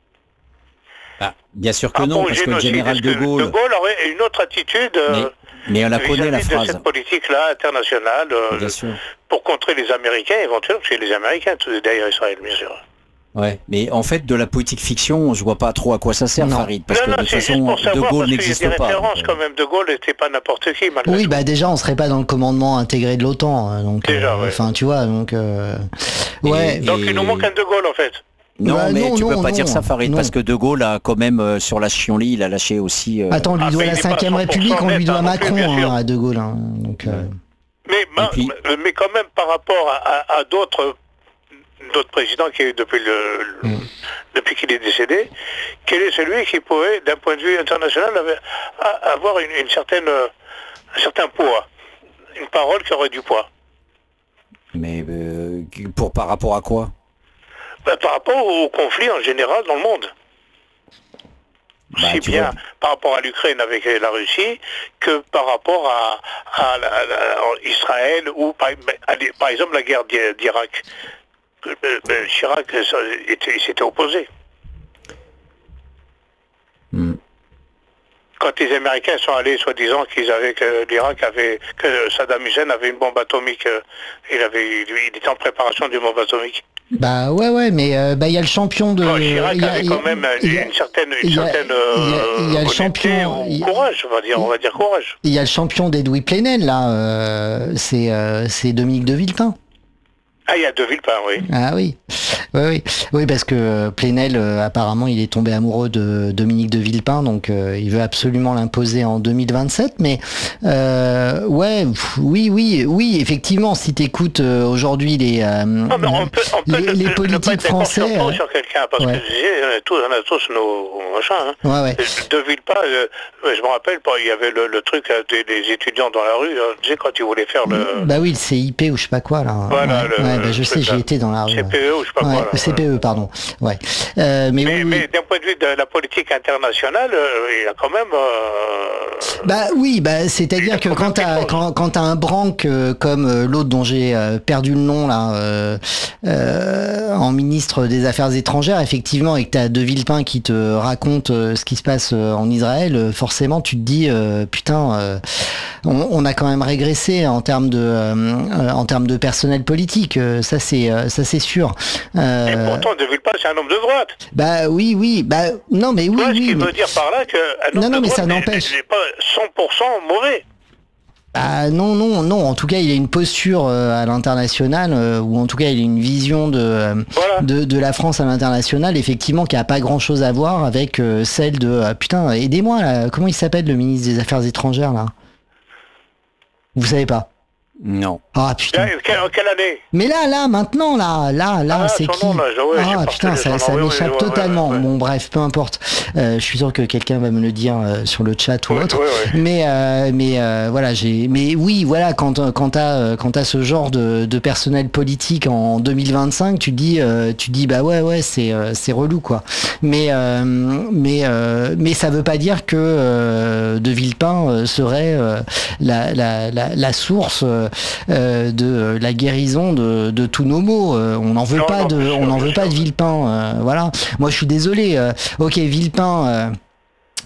Speaker 1: Ah, bien sûr que
Speaker 3: Ah,
Speaker 1: non,
Speaker 3: bon,
Speaker 1: parce que le
Speaker 3: génocide,
Speaker 1: général de
Speaker 3: est-ce que
Speaker 1: Gaulle...
Speaker 3: De Gaulle aurait une autre attitude euh,
Speaker 1: Mais, mais on la connaît, la
Speaker 3: vis-à-vis de
Speaker 1: phrase.
Speaker 3: cette politique-là internationale euh,
Speaker 1: Bien sûr.
Speaker 3: pour contrer les Américains éventuellement, parce que les Américains tous derrière Israël, bien sûr.
Speaker 1: Ouais, mais en fait, de la politique fiction, je vois pas trop à quoi ça sert,
Speaker 2: Non.
Speaker 1: Farid, parce
Speaker 3: non,
Speaker 1: que
Speaker 3: non,
Speaker 1: de toute
Speaker 3: c'est juste
Speaker 1: façon,
Speaker 3: pour savoir,
Speaker 1: De Gaulle
Speaker 3: parce qu'il y a
Speaker 1: n'existe
Speaker 3: des
Speaker 1: pas.
Speaker 3: références
Speaker 1: donc,
Speaker 3: quand même. De Gaulle n'était pas n'importe qui, malgré
Speaker 2: Oui,
Speaker 3: tout.
Speaker 2: bah déjà, on serait pas dans le commandement intégré de l'OTAN. hein, Donc,
Speaker 3: Déjà,
Speaker 2: euh,
Speaker 3: ouais.
Speaker 2: enfin, tu vois, donc, euh,
Speaker 1: Et-
Speaker 2: ouais.
Speaker 3: Donc il nous manque un De Gaulle, en fait.
Speaker 1: Non,
Speaker 2: Bah,
Speaker 1: mais
Speaker 2: non,
Speaker 1: tu peux
Speaker 2: non,
Speaker 1: pas
Speaker 2: non,
Speaker 1: dire ça, Farid,
Speaker 2: non.
Speaker 1: parce que De Gaulle a quand même, euh, sur la Chionlie, il a lâché aussi... euh,
Speaker 2: Attends, on lui
Speaker 3: Ah,
Speaker 2: doit
Speaker 3: mais
Speaker 2: la
Speaker 3: il est pas
Speaker 2: cinquième
Speaker 3: à cent pour cent
Speaker 2: République, on lui
Speaker 3: net,
Speaker 2: doit
Speaker 3: hein, non plus,
Speaker 2: Macron
Speaker 3: bien sûr.
Speaker 2: hein, à De Gaulle. hein, donc, euh,
Speaker 3: Mais, ben,
Speaker 1: puis-
Speaker 3: mais quand même, par rapport à, à- à d'autres d'autres présidents qui depuis le, le-
Speaker 2: Mm.
Speaker 3: depuis qu'il est décédé, quel est celui qui pourrait, d'un point de vue international, avoir, a- avoir une, une certaine, euh, un certain poids, une parole qui aurait du poids.
Speaker 1: Mais euh, pour par rapport à quoi?
Speaker 3: Ben, par rapport au conflit en général dans le monde.
Speaker 1: Bah,
Speaker 3: Si
Speaker 1: tu
Speaker 3: bien
Speaker 1: vois.
Speaker 3: par rapport à l'Ukraine avec la Russie que par rapport à, à la- la- Israël ou par, à- par exemple la guerre d'I- d'Irak. Euh, euh, Chirac ça, était- il s'était opposé.
Speaker 1: Hmm.
Speaker 3: Quand les Américains sont allés, soi-disant qu'ils avaient que l'Irak avait, que Saddam Hussein avait une bombe atomique, euh, il avait, il était en préparation d'une bombe atomique.
Speaker 2: Bah ouais, ouais, mais euh, bah il y a le champion de.
Speaker 3: Bon, Chirac
Speaker 2: il y a-
Speaker 3: avait
Speaker 2: il y a-
Speaker 3: quand même
Speaker 2: il y a-
Speaker 3: une certaine, une
Speaker 2: il y a-
Speaker 3: certaine
Speaker 2: il y a- il y a
Speaker 3: euh,
Speaker 2: le
Speaker 3: honnêteté
Speaker 2: champion-
Speaker 3: ou
Speaker 2: il y a-
Speaker 3: courage, on va dire, on va dire courage.
Speaker 2: Il y a le champion d'Edoui Plenel là, euh, c'est euh, c'est Dominique de Villepin.
Speaker 3: Ah, il y a De Villepin, oui.
Speaker 2: Ah oui, oui, oui, oui, parce que euh, Plenel, euh, apparemment, il est tombé amoureux de Dominique de Villepin, donc euh, il veut absolument l'imposer en deux mille vingt-sept. Mais euh, ouais, pff, oui, oui, oui, effectivement, si t'écoutes euh, aujourd'hui les, euh,
Speaker 3: Non, mais on peut, on peut
Speaker 2: les,
Speaker 3: ne-
Speaker 2: les
Speaker 3: ne pas
Speaker 2: politiques
Speaker 3: être d'accord sur,
Speaker 2: français. euh,
Speaker 3: sur quelqu'un, parce
Speaker 2: ouais.
Speaker 3: que je disais, on a tous, on a tous nos machins. Hein.
Speaker 2: ouais, ouais.
Speaker 3: De Villepin, euh, je me rappelle, pas, il y avait le, le truc euh, des, des étudiants dans la rue, hein, tu sais, quand ils voulaient faire le
Speaker 2: Bah oui, le C I P ou je sais pas quoi là.
Speaker 3: Voilà,
Speaker 2: ouais,
Speaker 3: le-
Speaker 2: ouais, bah,
Speaker 3: le
Speaker 2: je sais,
Speaker 3: truc,
Speaker 2: j'y
Speaker 3: là.
Speaker 2: étais dans la rue.
Speaker 3: C P E ou je sais pas
Speaker 2: ouais,
Speaker 3: quoi. Là,
Speaker 2: le C P E, pardon. Ouais. Euh, mais,
Speaker 3: Mais,
Speaker 2: oui, oui.
Speaker 3: mais d'un point de vue de la politique internationale, euh, il y a quand même... euh,
Speaker 2: Bah oui, bah c'est-à-dire que quand t'as quand, quand t'as un branque euh, comme euh, l'autre dont j'ai euh, perdu le nom là, euh, euh, en ministre des Affaires étrangères, effectivement, et que t'as De Villepin qui te raconte euh, ce qui se passe euh, en Israël, euh, forcément tu te dis euh, putain, euh, on, on a quand même régressé en termes de euh, euh, en termes de personnel politique, euh, ça c'est euh, ça c'est sûr. Euh,
Speaker 3: Et pourtant, De Villepin, c'est un homme de droite.
Speaker 2: bah oui, oui, bah non mais oui,
Speaker 3: Tu vois, ce
Speaker 2: oui.
Speaker 3: qui
Speaker 2: mais-
Speaker 3: veut dire par là qu'un homme
Speaker 2: Non, non,
Speaker 3: de
Speaker 2: mais
Speaker 3: droite
Speaker 2: ça
Speaker 3: n'est-
Speaker 2: n'empêche.
Speaker 3: n'est pas cent pour cent mauvais.
Speaker 2: Ah non, non, non. En tout cas, il a une posture euh, à l'international, euh, ou en tout cas, il a une vision de, euh,
Speaker 3: Voilà.
Speaker 2: de, de la France à l'international, effectivement, qui a pas grand-chose à voir avec euh, celle de... ah, putain, aidez-moi, là. Comment il s'appelle, le ministre des Affaires étrangères, là? Vous savez pas?
Speaker 1: Non.
Speaker 2: Ah, putain.
Speaker 3: Là, quelle, quelle année?
Speaker 2: Mais là, là, maintenant, là, là, là,
Speaker 3: Ah,
Speaker 2: c'est
Speaker 3: son
Speaker 2: qui?
Speaker 3: nom, là, je- ouais, j'ai
Speaker 2: Ah,
Speaker 3: pas
Speaker 2: putain,
Speaker 3: retenu
Speaker 2: ça,
Speaker 3: son
Speaker 2: ça
Speaker 3: nom, oui, oui,
Speaker 2: m'échappe
Speaker 3: ouais,
Speaker 2: totalement.
Speaker 3: ouais, ouais.
Speaker 2: Bon, bref, peu importe. Euh, je suis sûr que quelqu'un va me le dire euh, sur le chat ou
Speaker 3: Ouais,
Speaker 2: autre.
Speaker 3: ouais, ouais.
Speaker 2: Mais, euh, mais euh, voilà, j'ai. Mais oui, voilà, quand quand t'as euh, quand t'as ce genre de, de personnel politique en deux mille vingt-cinq, tu dis euh, tu dis bah ouais ouais c'est euh, c'est relou quoi. Mais euh, mais euh, mais ça veut pas dire que euh, De Villepin euh, serait euh, la, la la la source euh, euh, de la guérison de, de tous nos maux. Euh, on n'en veut
Speaker 3: Non,
Speaker 2: pas
Speaker 3: non,
Speaker 2: de,
Speaker 3: bien sûr,
Speaker 2: on n'en
Speaker 3: bien
Speaker 2: veut pas
Speaker 3: sûr.
Speaker 2: de Villepin. euh, voilà. Moi, je suis désolé. euh, ok, Villepin. Euh,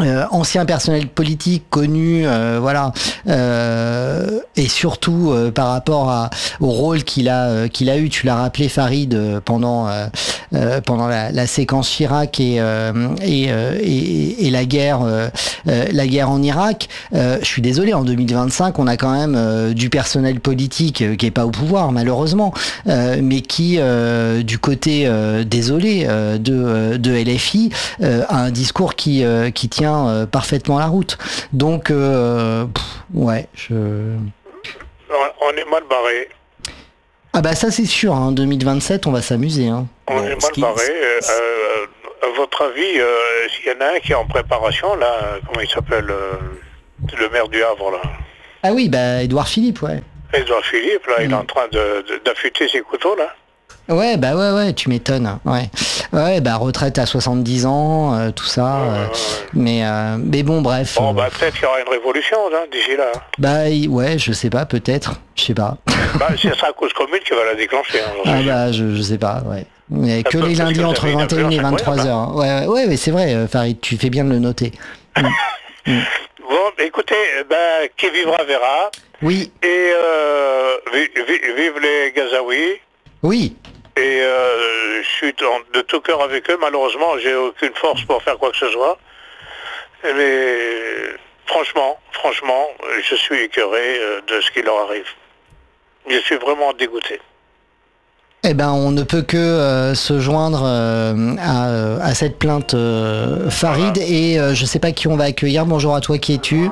Speaker 2: Euh, ancien personnel politique connu, euh, voilà, euh, et surtout euh, par rapport à, au rôle qu'il a euh, qu'il a eu, tu l'as rappelé Farid euh, pendant euh, euh, pendant la, la séquence Chirac et euh, et, euh, et, et la guerre euh, euh, la guerre en Irak. Euh, je suis désolé, en deux mille vingt-cinq, on a quand même euh, du personnel politique euh, qui est pas au pouvoir malheureusement, euh, mais qui euh, du côté euh, désolé euh, de de L F I euh, a un discours qui euh, qui tient Euh, parfaitement la route. Donc, euh, pff, ouais, je...
Speaker 3: On est mal barré.
Speaker 2: Ah bah ça c'est sûr, hein, deux mille vingt-sept, on va s'amuser. Hein.
Speaker 3: On
Speaker 1: Bon,
Speaker 3: est
Speaker 1: ce
Speaker 3: mal
Speaker 1: qui-
Speaker 3: barré. Euh, à votre avis, euh, s'il y en a un qui est en préparation, là, comment il s'appelle, euh, le maire du Havre, là,
Speaker 2: Ah oui, bah Édouard Philippe, ouais.
Speaker 3: Edouard Philippe, là,
Speaker 2: Mm.
Speaker 3: il est en train de, de- d'affûter ses couteaux, là.
Speaker 2: Ouais, bah ouais, ouais, tu m'étonnes. Ouais, ouais, bah retraite à soixante-dix ans, euh, tout ça.
Speaker 3: Ouais,
Speaker 2: euh,
Speaker 3: ouais, ouais.
Speaker 2: mais, euh, mais bon, bref.
Speaker 3: Bon,
Speaker 2: euh,
Speaker 3: bah, peut-être qu'il y aura une révolution, hein, d'ici là.
Speaker 2: bah y- ouais, je sais pas, peut-être, je sais pas.
Speaker 3: Bah, c'est sa cause commune qui va la déclencher. Hein, j'en
Speaker 2: Ah
Speaker 3: suis sûr.
Speaker 2: bah je, je sais pas, ouais. Mais que
Speaker 3: peut-
Speaker 2: les
Speaker 3: parce
Speaker 2: lundis
Speaker 3: que vous
Speaker 2: entre
Speaker 3: avez une
Speaker 2: vingt et une et
Speaker 3: influence
Speaker 2: vingt-trois heures. hein. Ouais, ouais, ouais, mais c'est vrai, euh, Farid, tu fais bien de le noter.
Speaker 3: Bon, écoutez, bah, qui vivra verra.
Speaker 2: Oui,
Speaker 3: Et euh, vi- vi- vive les Gazaouis.
Speaker 2: oui.
Speaker 3: Et euh, je suis en- de tout cœur avec eux. Malheureusement, j'ai aucune force pour faire quoi que ce soit. Mais franchement, franchement, je suis écœuré euh, de ce qui leur arrive. Je suis vraiment dégoûté.
Speaker 2: Eh ben, on ne peut que euh, se joindre euh, à, euh, à cette plainte euh, Farid et euh, je sais pas qui on va accueillir. Bonjour à toi, qui es-tu?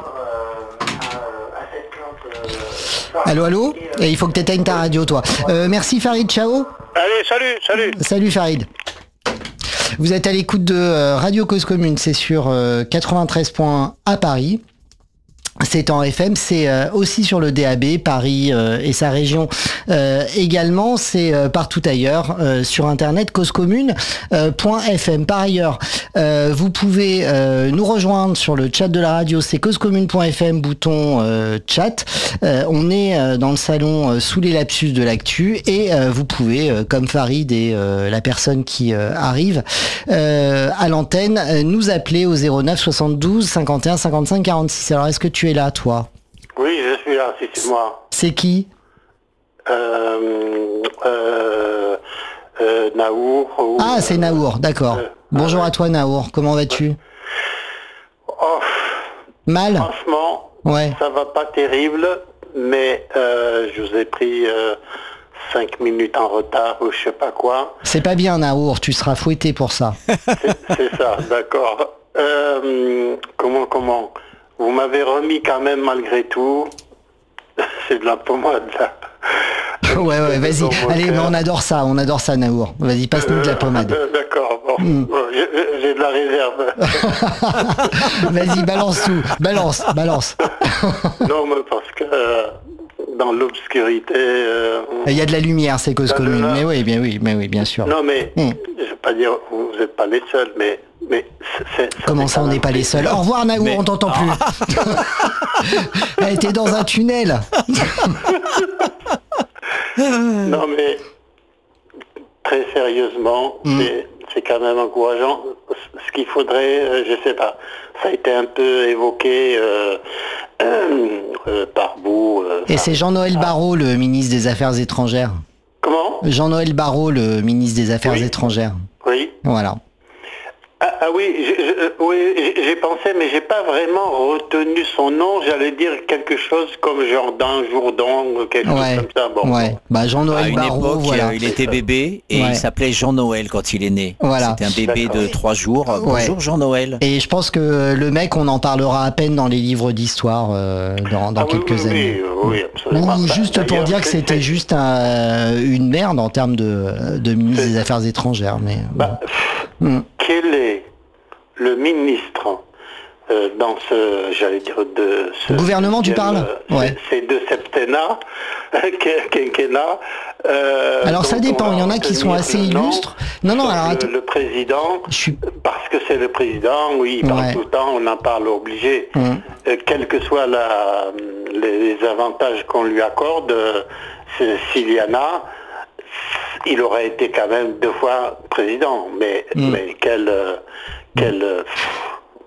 Speaker 2: Allô, allô? Et il faut que tu éteignes ta radio, toi. Euh, merci Farid, ciao.
Speaker 3: Allez, salut, salut.
Speaker 2: Salut Farid. Vous êtes à l'écoute de euh, Radio Cause Commune, c'est sur euh, quatre-vingt-treize point un à Paris. C'est en F M, c'est euh, aussi sur le D A B, Paris euh, et sa région euh, également, c'est euh, partout ailleurs, euh, sur internet, causecommune point f m. Par ailleurs, euh, vous pouvez euh, nous rejoindre sur le chat de la radio, c'est causecommune point f m, bouton euh, chat. Euh, on est euh, dans le salon euh, sous les lapsus de l'actu et euh, vous pouvez, euh, comme Farid et euh, la personne qui euh, arrive euh, à l'antenne, euh, nous appeler au zéro neuf soixante-douze cinquante et un cinquante-cinq quarante-six. Alors, est-ce que tu es là, toi?
Speaker 4: Oui, je suis là, si c'est moi.
Speaker 2: C'est qui?
Speaker 4: Euh, euh, euh, Naour. Ou,
Speaker 2: Ah, c'est Naour, d'accord.
Speaker 4: euh,
Speaker 2: Bonjour à toi, Naour. Comment vas-tu?
Speaker 4: Oh,
Speaker 2: Mal?
Speaker 4: franchement,
Speaker 2: Ouais.
Speaker 4: ça va pas terrible, mais euh, je vous ai pris euh, cinq minutes en retard ou je sais pas quoi.
Speaker 2: C'est pas bien, Naour. Tu seras fouetté pour ça.
Speaker 4: C'est c'est ça, d'accord. Euh, comment, comment Vous m'avez remis quand même malgré tout. C'est de la pommade, là.
Speaker 2: Ouais, ouais, vas-y.
Speaker 4: Dans mon
Speaker 2: Allez, mais
Speaker 4: cœur.
Speaker 2: on adore ça. On adore ça, Naour. Vas-y, passe-nous de la pommade.
Speaker 4: Euh, D'accord, bon.
Speaker 2: Mm.
Speaker 4: Bon, j'ai- j'ai de la réserve.
Speaker 2: Vas-y, balance tout. Balance, balance.
Speaker 4: Non, mais parce que euh, dans l'obscurité... euh,
Speaker 2: Il y a de la lumière, c'est cause
Speaker 4: Là,
Speaker 2: commune.
Speaker 4: là.
Speaker 2: Mais oui, bien oui, mais oui, bien sûr.
Speaker 4: non, mais
Speaker 2: Mm.
Speaker 4: je ne vais pas dire vous n'êtes pas les seuls, mais... mais c'est- c'est-
Speaker 2: Comment
Speaker 4: fait
Speaker 2: ça,
Speaker 4: quand
Speaker 2: on n'est
Speaker 4: même
Speaker 2: pas les
Speaker 4: plaisir.
Speaker 2: seuls? Au revoir, Naour,
Speaker 1: Mais-
Speaker 2: on t'entend plus. Elle était dans un tunnel.
Speaker 4: Non, mais très sérieusement,
Speaker 2: Mm.
Speaker 4: c'est- c'est quand même encourageant. Ce qu'il faudrait, euh, je sais pas, ça a été un peu évoqué euh, euh, par bout. euh,
Speaker 2: Et
Speaker 4: enfin,
Speaker 2: c'est Jean-Noël Barrot, le ministre des Affaires étrangères.
Speaker 4: Comment
Speaker 2: Jean-Noël Barrot, le ministre des Affaires
Speaker 4: Oui.
Speaker 2: étrangères.
Speaker 4: Oui.
Speaker 2: Voilà.
Speaker 4: Ah, ah oui, je- je- oui, j'ai j'ai pensé, mais j'ai pas vraiment retenu son nom. J'allais dire quelque chose comme Jordan, Jourdan, ou quelque
Speaker 2: Ouais.
Speaker 4: chose comme ça. Bon,
Speaker 2: Ouais. Bah,
Speaker 1: À
Speaker 2: Jean-Noël
Speaker 1: une
Speaker 2: Barrot,
Speaker 1: époque,
Speaker 2: voilà.
Speaker 1: euh, il était bébé et
Speaker 2: Ouais.
Speaker 1: il s'appelait Jean-Noël quand il est né.
Speaker 2: Voilà.
Speaker 1: C'était un bébé
Speaker 4: D'accord.
Speaker 1: de trois jours. Euh,
Speaker 2: Ouais.
Speaker 1: Bonjour Jean-Noël.
Speaker 2: Et je pense que le mec, on en parlera à peine dans les livres d'histoire euh, dans, dans
Speaker 4: Ah oui,
Speaker 2: quelques
Speaker 4: oui,
Speaker 2: années.
Speaker 4: oui, oui, absolument.
Speaker 2: Ou
Speaker 4: Bah,
Speaker 2: juste pour
Speaker 4: d'ailleurs,
Speaker 2: dire que
Speaker 4: c'est-
Speaker 2: c'était
Speaker 4: c'est-
Speaker 2: juste un- une merde en termes de, de ministre
Speaker 4: C'est-
Speaker 2: des Affaires étrangères. Mais
Speaker 4: Bah,
Speaker 2: bon. Mm.
Speaker 4: quel est le ministre euh, dans ce, j'allais dire, de ce...
Speaker 2: Le gouvernement, tu
Speaker 4: deuxième,
Speaker 2: parles
Speaker 4: euh,
Speaker 2: Ouais.
Speaker 4: Ces deux septennats, quinquennat... euh,
Speaker 2: Alors ça
Speaker 4: dont
Speaker 2: dépend,
Speaker 4: on va
Speaker 2: il y en a qui sont
Speaker 4: retenir
Speaker 2: assez
Speaker 4: le nom.
Speaker 2: illustres. Non, non,
Speaker 4: Donc,
Speaker 2: alors
Speaker 4: le,
Speaker 2: attends.
Speaker 4: le président,
Speaker 2: Je suis...
Speaker 4: parce que c'est le président, oui, il parle
Speaker 2: Ouais.
Speaker 4: tout le temps, on en parle obligé.
Speaker 2: Mm.
Speaker 4: Euh, quels que soient la, les, les avantages qu'on lui accorde, euh, c'est- s'il y en a, il aurait été quand même deux fois président. Mais,
Speaker 2: Mm.
Speaker 4: mais quel... euh, quel euh,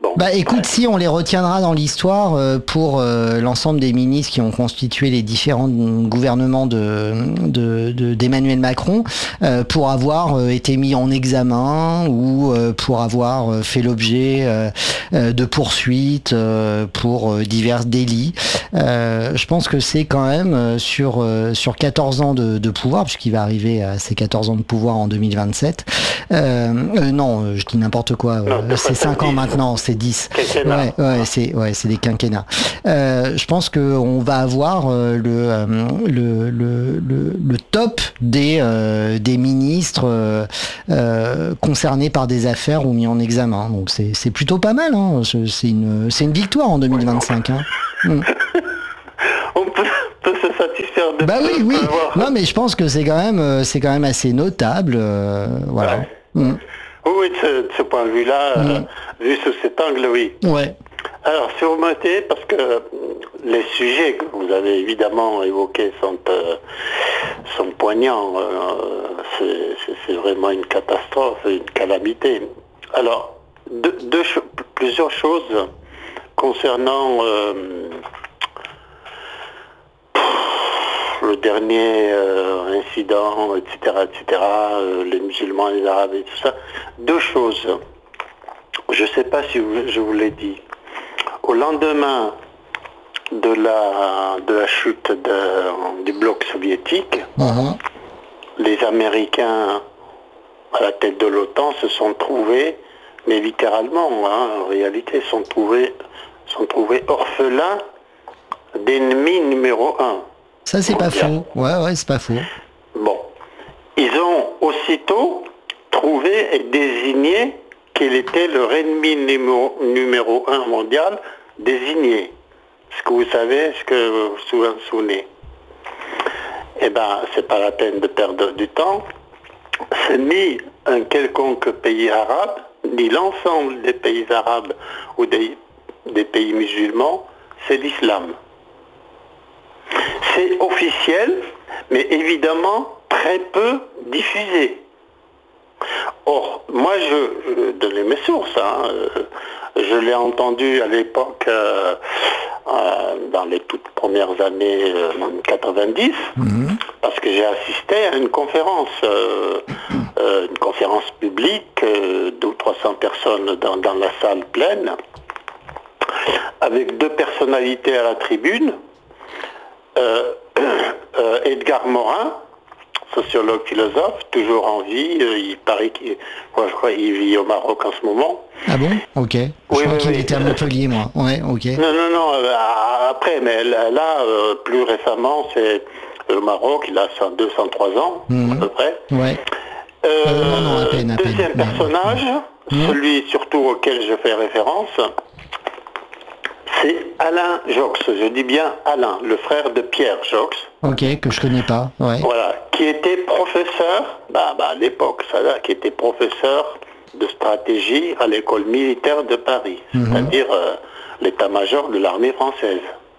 Speaker 4: Bon.
Speaker 2: Bah écoute, ouais. Si on les retiendra dans l'histoire euh, pour euh, l'ensemble des ministres qui ont constitué les différents gouvernements de, de, de d'Emmanuel Macron, euh, pour avoir euh, été mis en examen ou euh, pour avoir euh, fait l'objet euh, euh, de poursuites euh, pour euh, divers délits. Euh, je pense que c'est quand même euh, sur euh, sur quatorze ans de, de pouvoir, puisqu'il va arriver à ses quatorze ans de pouvoir en deux mille vingt-sept. Euh, euh, non, je dis n'importe quoi.
Speaker 4: Non,
Speaker 2: euh, c'est cinq ans maintenant. C'est dix. Ouais, ouais, c'est ouais, c'est des quinquennats. Euh, je pense que on va avoir euh, le, euh, le, le le le top des euh, des ministres euh, euh, concernés par des affaires ou mis en examen. Donc c'est c'est plutôt pas mal. Hein. C'est une c'est une victoire en deux mille vingt-cinq. Hein. Mm.
Speaker 4: On peut, peut se satisfaire de.
Speaker 2: Bah oui, oui. Non, mais je pense que c'est quand même c'est quand même assez notable. Euh, voilà.
Speaker 4: Ouais.
Speaker 2: Mm.
Speaker 4: Oui, de ce, de ce point de vue-là, mmh. euh, vu sous cet angle, oui.
Speaker 2: Ouais.
Speaker 4: Alors, si vous mettez, parce que les sujets que vous avez évidemment évoqués sont, euh, sont poignants, euh, c'est, c'est, c'est vraiment une catastrophe, une calamité. Alors, deux, deux cho- plusieurs choses concernant euh, le dernier euh, incident, et cetera, et cetera, euh, les musulmans, les arabes et tout ça. Deux choses. Je ne sais pas si vous, je vous l'ai dit. Au lendemain de la, de la chute de, du bloc soviétique, mmh. les Américains à la tête de l'OTAN se sont trouvés, mais littéralement, hein, en réalité, sont trouvés, sont trouvés orphelins d'ennemi numéro un.
Speaker 2: Ça, c'est pas faux. Ouais, ouais, c'est pas faux.
Speaker 4: Bon. Ils ont aussitôt trouvé et désigné quel était leur ennemi numéro, numéro un mondial désigné. Est-ce que vous savez, est-ce que vous vous souvenez? Eh bien, c'est pas la peine de perdre du temps. C'est ni un quelconque pays arabe, ni l'ensemble des pays arabes ou des, des pays musulmans, c'est l'islam. C'est officiel, mais évidemment très peu diffusé. Or, moi, je, je donnais mes sources. Hein, je l'ai entendu à l'époque, euh, euh, dans les toutes premières années euh, quatre-vingt-dix, mmh. parce que j'ai assisté à une conférence, euh, euh, une conférence publique, euh, deux ou trois cents personnes dans, dans la salle pleine, avec deux personnalités à la tribune. Euh, euh, Edgar Morin, sociologue philosophe, toujours en vie, euh, il paraît qu'il moi, je crois, il vit au Maroc en ce moment.
Speaker 2: Ah bon? Ok. Je
Speaker 4: oui,
Speaker 2: crois
Speaker 4: oui,
Speaker 2: qu'il oui. était à Montpellier, moi. Ouais, ok.
Speaker 4: Non, non, non, euh, après, mais là, là euh, plus récemment, c'est le Maroc, il a cent deux, cent trois ans, mmh. à peu près.
Speaker 2: Ouais.
Speaker 4: Euh,
Speaker 2: euh, non, non, à peine, à
Speaker 4: deuxième
Speaker 2: peine.
Speaker 4: personnage, mmh. celui surtout auquel je fais référence, c'est Alain Jox, je dis bien Alain, le frère de Pierre Jox.
Speaker 2: Ok, que je connais pas, ouais.
Speaker 4: Voilà, qui était professeur, bah, bah, à l'époque, ça là, qui était professeur de stratégie à l'école militaire de Paris, mm-hmm. c'est-à-dire euh, l'état-major de l'armée française.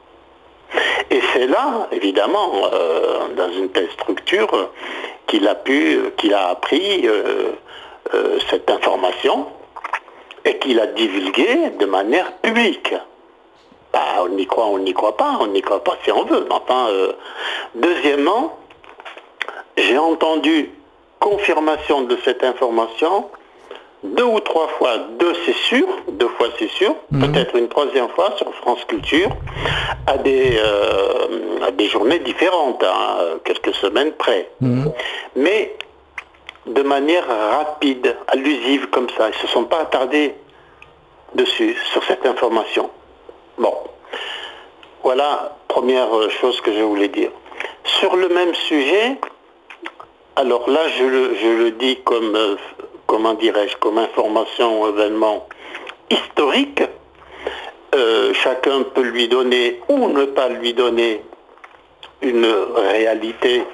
Speaker 4: Et c'est là, évidemment, euh, dans une telle structure, qu'il a pu, qu'il a appris euh, euh, cette information et qu'il a divulguée de manière publique. Bah, on y croit, on n'y croit pas, on n'y croit pas si on veut. Enfin, euh, deuxièmement, j'ai entendu confirmation de cette information deux ou trois fois, deux c'est sûr, deux fois c'est sûr, mmh. peut-être une troisième fois sur France Culture, à des, euh, à des journées différentes, hein, quelques semaines près. Mmh. Mais de manière rapide, allusive comme ça, ils ne se sont pas attardés dessus, sur cette information. Bon, voilà, première chose que je voulais dire. Sur le même sujet, alors là, je le, je le dis comme, euh, comment dirais-je, comme information, événement historique. Euh, chacun peut lui donner ou ne pas lui donner une réalité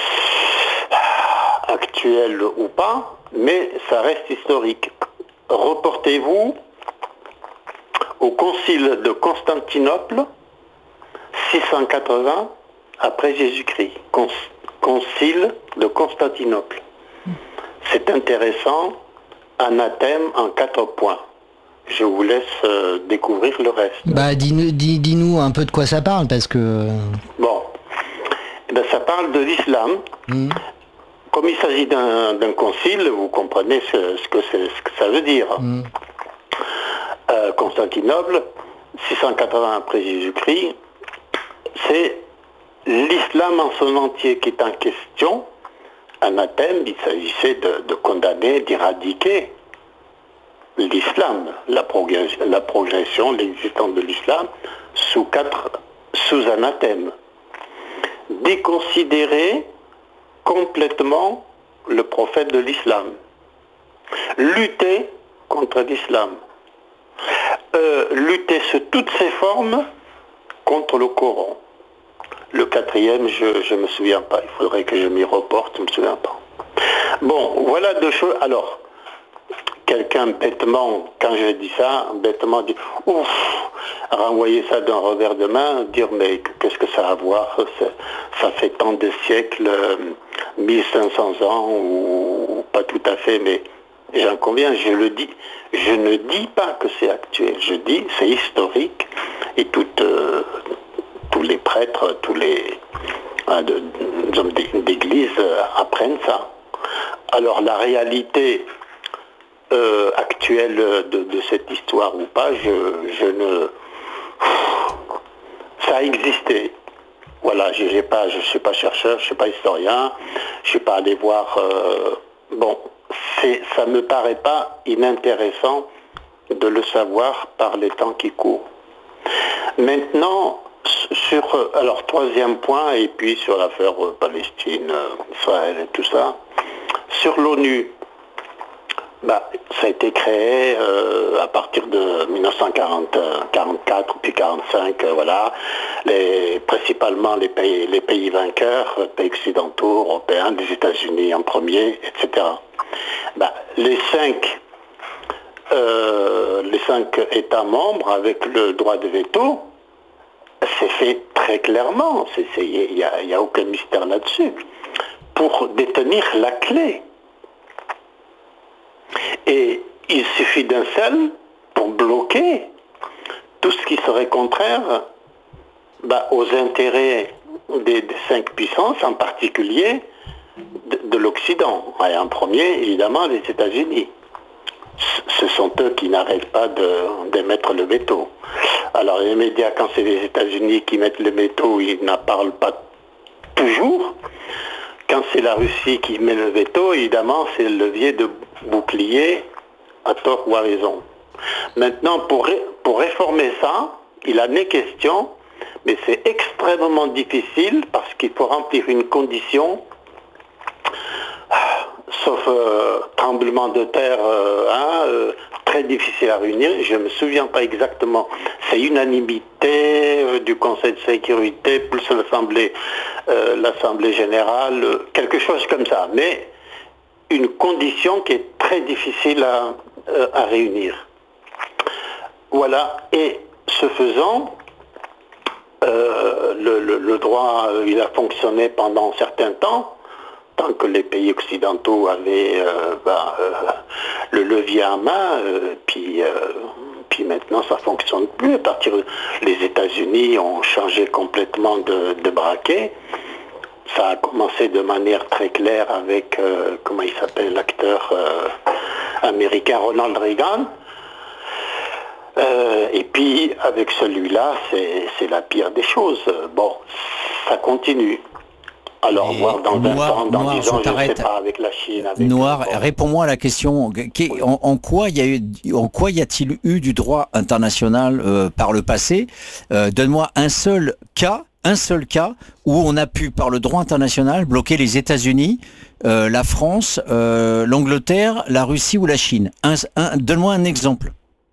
Speaker 4: actuelle ou pas, mais ça reste historique. Reportez-vous au concile de Constantinople, six cent quatre-vingts après Jésus-Christ. Con- concile de Constantinople. C'est intéressant, anathème en quatre points. je vous laisse euh, découvrir le reste.
Speaker 2: Bah, dis-nous, dis, dis-nous un peu de quoi ça parle, parce que...
Speaker 4: Bon, eh ben, ça parle de l'islam. Mmh. Comme il s'agit d'un, d'un concile, vous comprenez ce, ce, que c'est, ce que ça veut dire. Mmh. Euh, Constantinople, six cent quatre-vingts après Jésus-Christ, c'est l'islam en son entier qui est en question. Anathème, il s'agissait de, de condamner, d'éradiquer l'islam, la progression, la progression, l'existence de l'islam sous quatre sous-anathèmes. Déconsidérer complètement le prophète de l'islam. Lutter contre l'islam. Euh, lutter sous toutes ses formes contre le Coran. Le quatrième, je ne me souviens pas. Il faudrait que je m'y reporte, je ne me souviens pas. Bon, voilà deux choses. Alors, quelqu'un bêtement, quand je dis ça, bêtement dit « Ouf !» renvoyer ça d'un revers de main, dire « Mais qu'est-ce que ça a à voir ? Ça fait tant de siècles, mille cinq cents ans, ou pas tout à fait, mais j'en conviens, je le dis. Je ne dis pas que c'est actuel, je dis c'est historique, et toute... Euh, tous les prêtres, tous les hein, de, de, hommes d'église euh, apprennent ça. Alors la réalité euh, actuelle de, de cette histoire ou pas, je, je ne... Ça a existé. Voilà, je ne pas, je suis pas chercheur, je ne suis pas historien, je ne suis pas allé voir... Euh, bon, c'est, ça ne me paraît pas inintéressant de le savoir par les temps qui courent. Maintenant, sur, alors troisième point, et puis sur l'affaire Palestine, Israël et tout ça, sur l'ONU, bah, ça a été créé euh, à partir de mille neuf cent quarante, quarante-quatre, puis quarante-cinq, euh, voilà, les, principalement les pays, les pays vainqueurs, les pays occidentaux, européens, les États-Unis en premier, et cetera. Bah, les cinq, euh, les cinq États membres avec le droit de veto, c'est fait très clairement, il n'y a, y a aucun mystère là-dessus, pour détenir la clé. Et il suffit d'un seul pour bloquer tout ce qui serait contraire bah, aux intérêts des, des cinq puissances, en particulier de, de l'Occident. Et en premier, évidemment, les États-Unis. Ce sont eux qui n'arrêtent pas de, de mettre le veto. Alors les médias, quand c'est les États-Unis qui mettent le veto, ils n'en parlent pas toujours. Quand c'est la Russie qui met le veto, évidemment, c'est le levier de bouclier, à tort ou à raison. Maintenant, pour, ré, pour réformer ça, il en est question, mais c'est extrêmement difficile parce qu'il faut remplir une condition, sauf euh, tremblement de terre, euh, hein, euh, très difficile à réunir. Je ne me souviens pas exactement. C'est unanimité euh, du Conseil de sécurité plus l'Assemblée, euh, l'Assemblée générale, euh, quelque chose comme ça. Mais une condition qui est très difficile à, euh, à réunir. Voilà. Et ce faisant, euh, le, le, le droit, euh, il a fonctionné pendant un certain temps. Tant que les pays occidentaux avaient euh, bah, euh, le levier en main, euh, puis, euh, puis maintenant ça ne fonctionne plus. À partir les États-Unis ont changé complètement de, de braquet. Ça a commencé de manière très claire avec, euh, comment il s'appelle, l'acteur euh, américain Ronald Reagan. Euh, et puis avec celui-là, c'est, c'est la pire des choses. Bon, ça continue. Alors, et voir dans vingt ans, dans dix ans, je ne sais pas, avec la Chine... Avec
Speaker 1: Noir, réponds-moi à la question. En, en, quoi y a eu, en quoi y a-t-il eu du droit international euh, par le passé? euh, Donne-moi un seul cas, un seul cas où on a pu, par le droit international, bloquer les États-Unis, euh, la France, euh, l'Angleterre, la Russie ou la Chine. Un, un, donne-moi un exemple.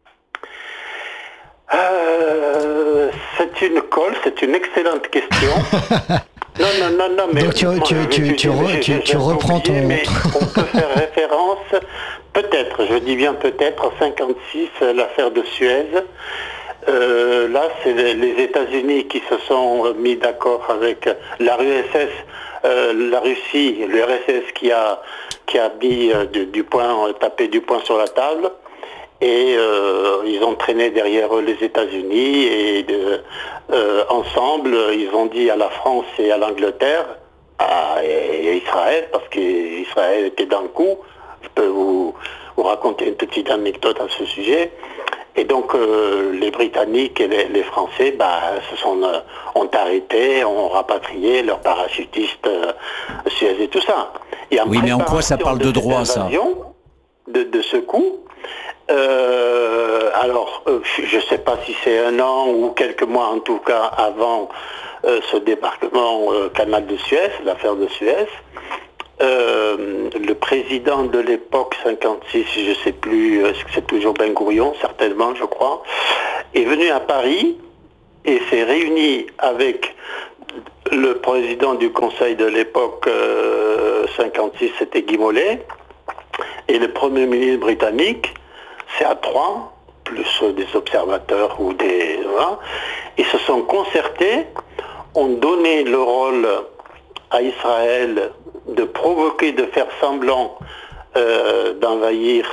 Speaker 4: Euh, c'est une colle, c'est une excellente question. Non, non, non, non, mais...
Speaker 2: Donc tu, tu, tu, tu, tu, re, tu, tu reprends ton...
Speaker 4: Mais on peut faire référence, peut-être, je dis bien peut-être, en cinquante-six, l'affaire de Suez. Euh, là, c'est les États-Unis qui se sont mis d'accord avec la U S S, euh, la Russie, l'U R S S qui a, qui a mis euh, du, du poing, tapé du poing sur la table. et euh, ils ont traîné derrière eux les États-Unis et de, euh, ensemble ils ont dit à la France et à l'Angleterre à, et à Israël, parce qu'Israël était dans le coup. Je peux vous, vous raconter une petite anecdote à ce sujet. Et donc euh, les Britanniques et les, les Français bah, se sont, euh, ont arrêté, ont rapatrié leurs parachutistes euh, Suez et tout ça. Et en
Speaker 1: oui, mais en quoi ça parle de, de droit, ça
Speaker 4: de, de ce coup, euh, alors euh, je ne sais pas si c'est un an ou quelques mois en tout cas avant euh, ce débarquement euh, canal de Suez, l'affaire de Suez, Euh, le président de l'époque, cinquante-six, je ne sais plus, est-ce que c'est toujours Ben Gourion, certainement, je crois, est venu à Paris et s'est réuni avec le président du conseil de l'époque, euh, cinquante-six, c'était Guy Mollet, et le premier ministre britannique, c'est à trois, plus des observateurs ou des... Hein, ils se sont concertés, ont donné le rôle à Israël de provoquer, de faire semblant euh, d'envahir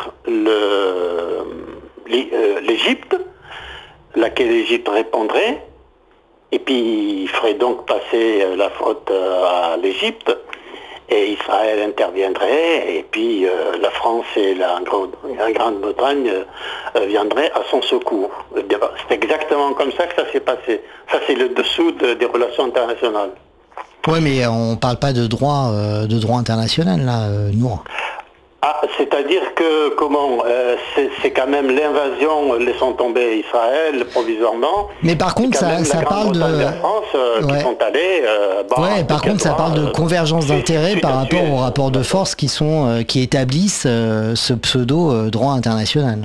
Speaker 4: l'Égypte, laquelle l'Égypte répondrait, et puis il ferait donc passer la faute à l'Égypte, et Israël interviendrait, et puis euh, la France et la, la Grande-Bretagne euh, viendraient à son secours. C'est exactement comme ça que ça s'est passé. Ça, c'est le dessous de, des relations internationales.
Speaker 2: Oui, mais on parle pas de droit, euh, de droit international, là, euh, Nour.
Speaker 4: Ah, c'est-à-dire que, comment, euh, c'est, c'est quand même l'invasion, laissant tomber Israël provisoirement.
Speaker 2: Mais par contre, ça, ça parle de...
Speaker 4: la France euh,
Speaker 2: ouais.
Speaker 4: qui sont allés... Euh, bah,
Speaker 2: ouais, par contre, ça parle de convergence
Speaker 4: euh,
Speaker 2: d'intérêts par rapport aux rapports de force qui, sont, euh, qui établissent euh, ce pseudo-droit international.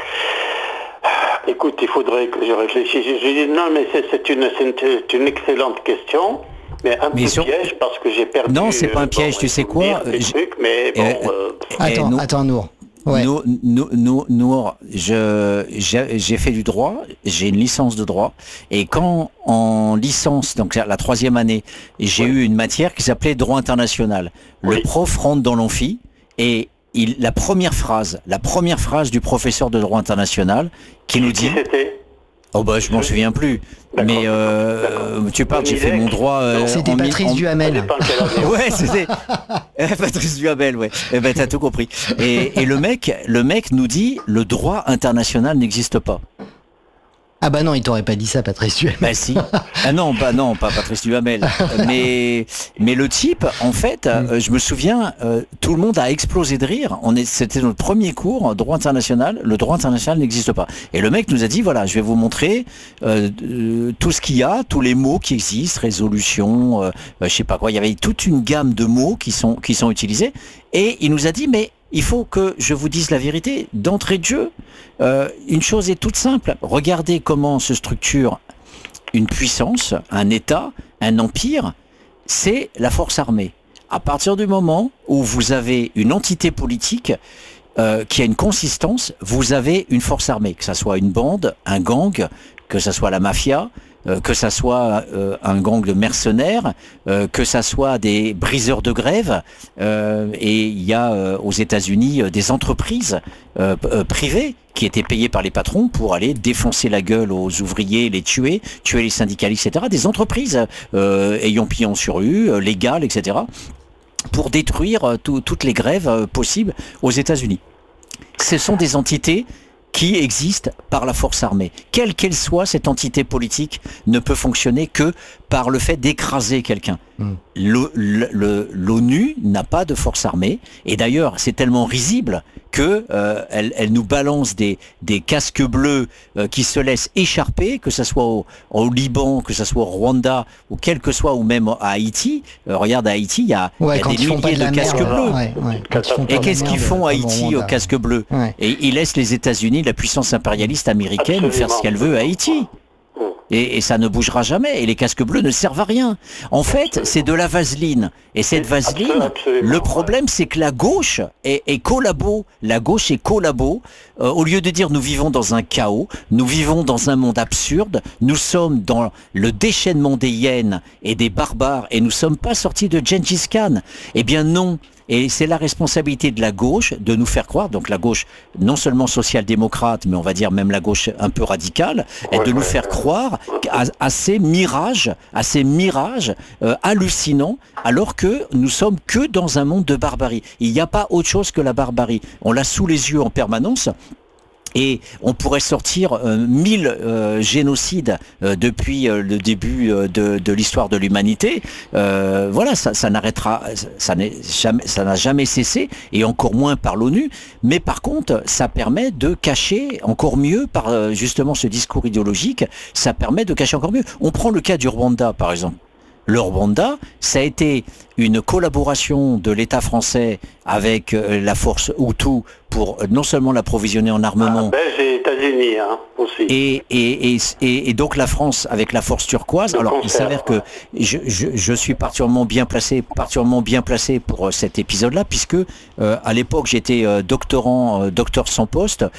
Speaker 4: Écoute, il faudrait que je réfléchisse. Je, je dis non, mais c'est, c'est, une, c'est une excellente question. Mais un
Speaker 1: mais
Speaker 4: peu
Speaker 1: sur...
Speaker 4: piège parce que j'ai perdu...
Speaker 1: Non, c'est pas un piège, bon, tu sais quoi
Speaker 4: euh, trucs, mais bon, euh, euh...
Speaker 2: Attends, nous, attends, Nour. Ouais.
Speaker 1: Nour, Nour, Nour, Nour je, j'ai, j'ai fait du droit, j'ai une licence de droit, et quand en licence, donc la troisième année, j'ai oui. eu une matière qui s'appelait droit international. Le oui. prof rentre dans l'amphi, et il, la première phrase, la première phrase du professeur de droit international, qui nous dit...
Speaker 4: Qui c'était ?
Speaker 1: Oh bah je m'en souviens plus. D'accord. Mais euh, tu parles, j'ai fait mon droit. Euh,
Speaker 2: c'était Patrice en... Duhamel.
Speaker 1: Ouais, c'était Patrice Duhamel, ouais. Eh ben t'as tout compris. Et, et le mec, le mec nous dit le droit international n'existe pas.
Speaker 2: Ah bah non, il t'aurait pas dit ça, Patrice Duhamel.
Speaker 1: Bah si. Ah non, bah non, pas Patrice Duhamel. mais mais le type, en fait, mm. euh, je me souviens, euh, tout le monde a explosé de rire. On est, c'était notre premier cours, droit international. Le droit international n'existe pas. Et le mec nous a dit, voilà, je vais vous montrer euh, euh, tout ce qu'il y a, tous les mots qui existent, résolution, euh, je sais pas quoi. Il y avait toute une gamme de mots qui sont qui sont utilisés. Et il nous a dit, mais il faut que je vous dise la vérité, d'entrée de jeu, euh, une chose est toute simple. Regardez comment se structure une puissance, un État, un empire, c'est la force armée. À partir du moment où vous avez une entité politique euh, qui a une consistance, vous avez une force armée, que ça soit une bande, un gang, que ça soit la mafia, Euh, que ça soit euh, un gang de mercenaires, euh, que ça soit des briseurs de grève, euh, et il y a euh, aux États-Unis euh, des entreprises euh, euh, privées qui étaient payées par les patrons pour aller défoncer la gueule aux ouvriers, les tuer, tuer les syndicalistes, et cetera. Des entreprises euh, ayant pignon sur rue, euh, légales, et cetera, pour détruire euh, tout, toutes les grèves euh, possibles aux États-Unis. Ce sont des entités qui existe par la force armée. Quelle qu'elle soit, cette entité politique ne peut fonctionner que par le fait d'écraser quelqu'un. Mmh. Le, le, l'ONU n'a pas de force armée, et d'ailleurs c'est tellement risible que euh, elle, elle nous balance des, des casques bleus euh, qui se laissent écharper, que ce soit au, au Liban, que ce soit au Rwanda, ou quel que soit, ou même à Haïti. Euh, regarde, à Haïti, il y a,
Speaker 2: ouais,
Speaker 1: y a des milliers de, de casques merde, bleus. Ouais, ouais, et qu'est-ce qu'ils font à Haïti aux casques bleus? Ouais. Et ils laissent les États-Unis, la puissance impérialiste américaine, Absolument. faire ce qu'elle veut à Haïti. Et, et ça ne bougera jamais. Et les casques bleus ne servent à rien. En fait, absolument. c'est de la vaseline. Et cette vaseline, absolument, le problème, ouais. c'est que la gauche est, est collabo. La gauche est collabo. Euh, au lieu de dire nous vivons dans un chaos, nous vivons dans un monde absurde, nous sommes dans le déchaînement des hyènes et des barbares, et nous ne sommes pas sortis de Gengis Khan. Eh bien non. Et c'est la responsabilité de la gauche de nous faire croire, donc la gauche non seulement social-démocrate, mais on va dire même la gauche un peu radicale, ouais, de nous ouais, faire ouais. croire à, à ces mirages, à ces mirages euh, hallucinants, alors que nous sommes que dans un monde de barbarie. Il n'y a pas autre chose que la barbarie. On l'a sous les yeux en permanence. Et on pourrait sortir euh, mille euh, génocides euh, depuis euh, le début euh, de, de l'histoire de l'humanité. Euh, voilà, ça, ça n'arrêtera, ça n'est jamais, ça n'a jamais cessé, et encore moins par l'ONU. Mais par contre, ça permet de cacher encore mieux, par euh, justement ce discours idéologique, ça permet de cacher encore mieux. On prend le cas du Rwanda, par exemple. Le Rwanda, ça a été une collaboration de l'État français avec euh, la force Hutu pour euh, non seulement l'approvisionner en armement,
Speaker 4: ah, Belge et États-Unis hein, aussi.
Speaker 1: Et, et, et, et, et donc la France avec la force turquoise. Le Alors concert, il s'avère ouais. que je, je, je suis particulièrement bien placé, particulièrement bien placé pour euh, cet épisode-là, puisque euh, à l'époque j'étais euh, doctorant, euh, docteur sans poste.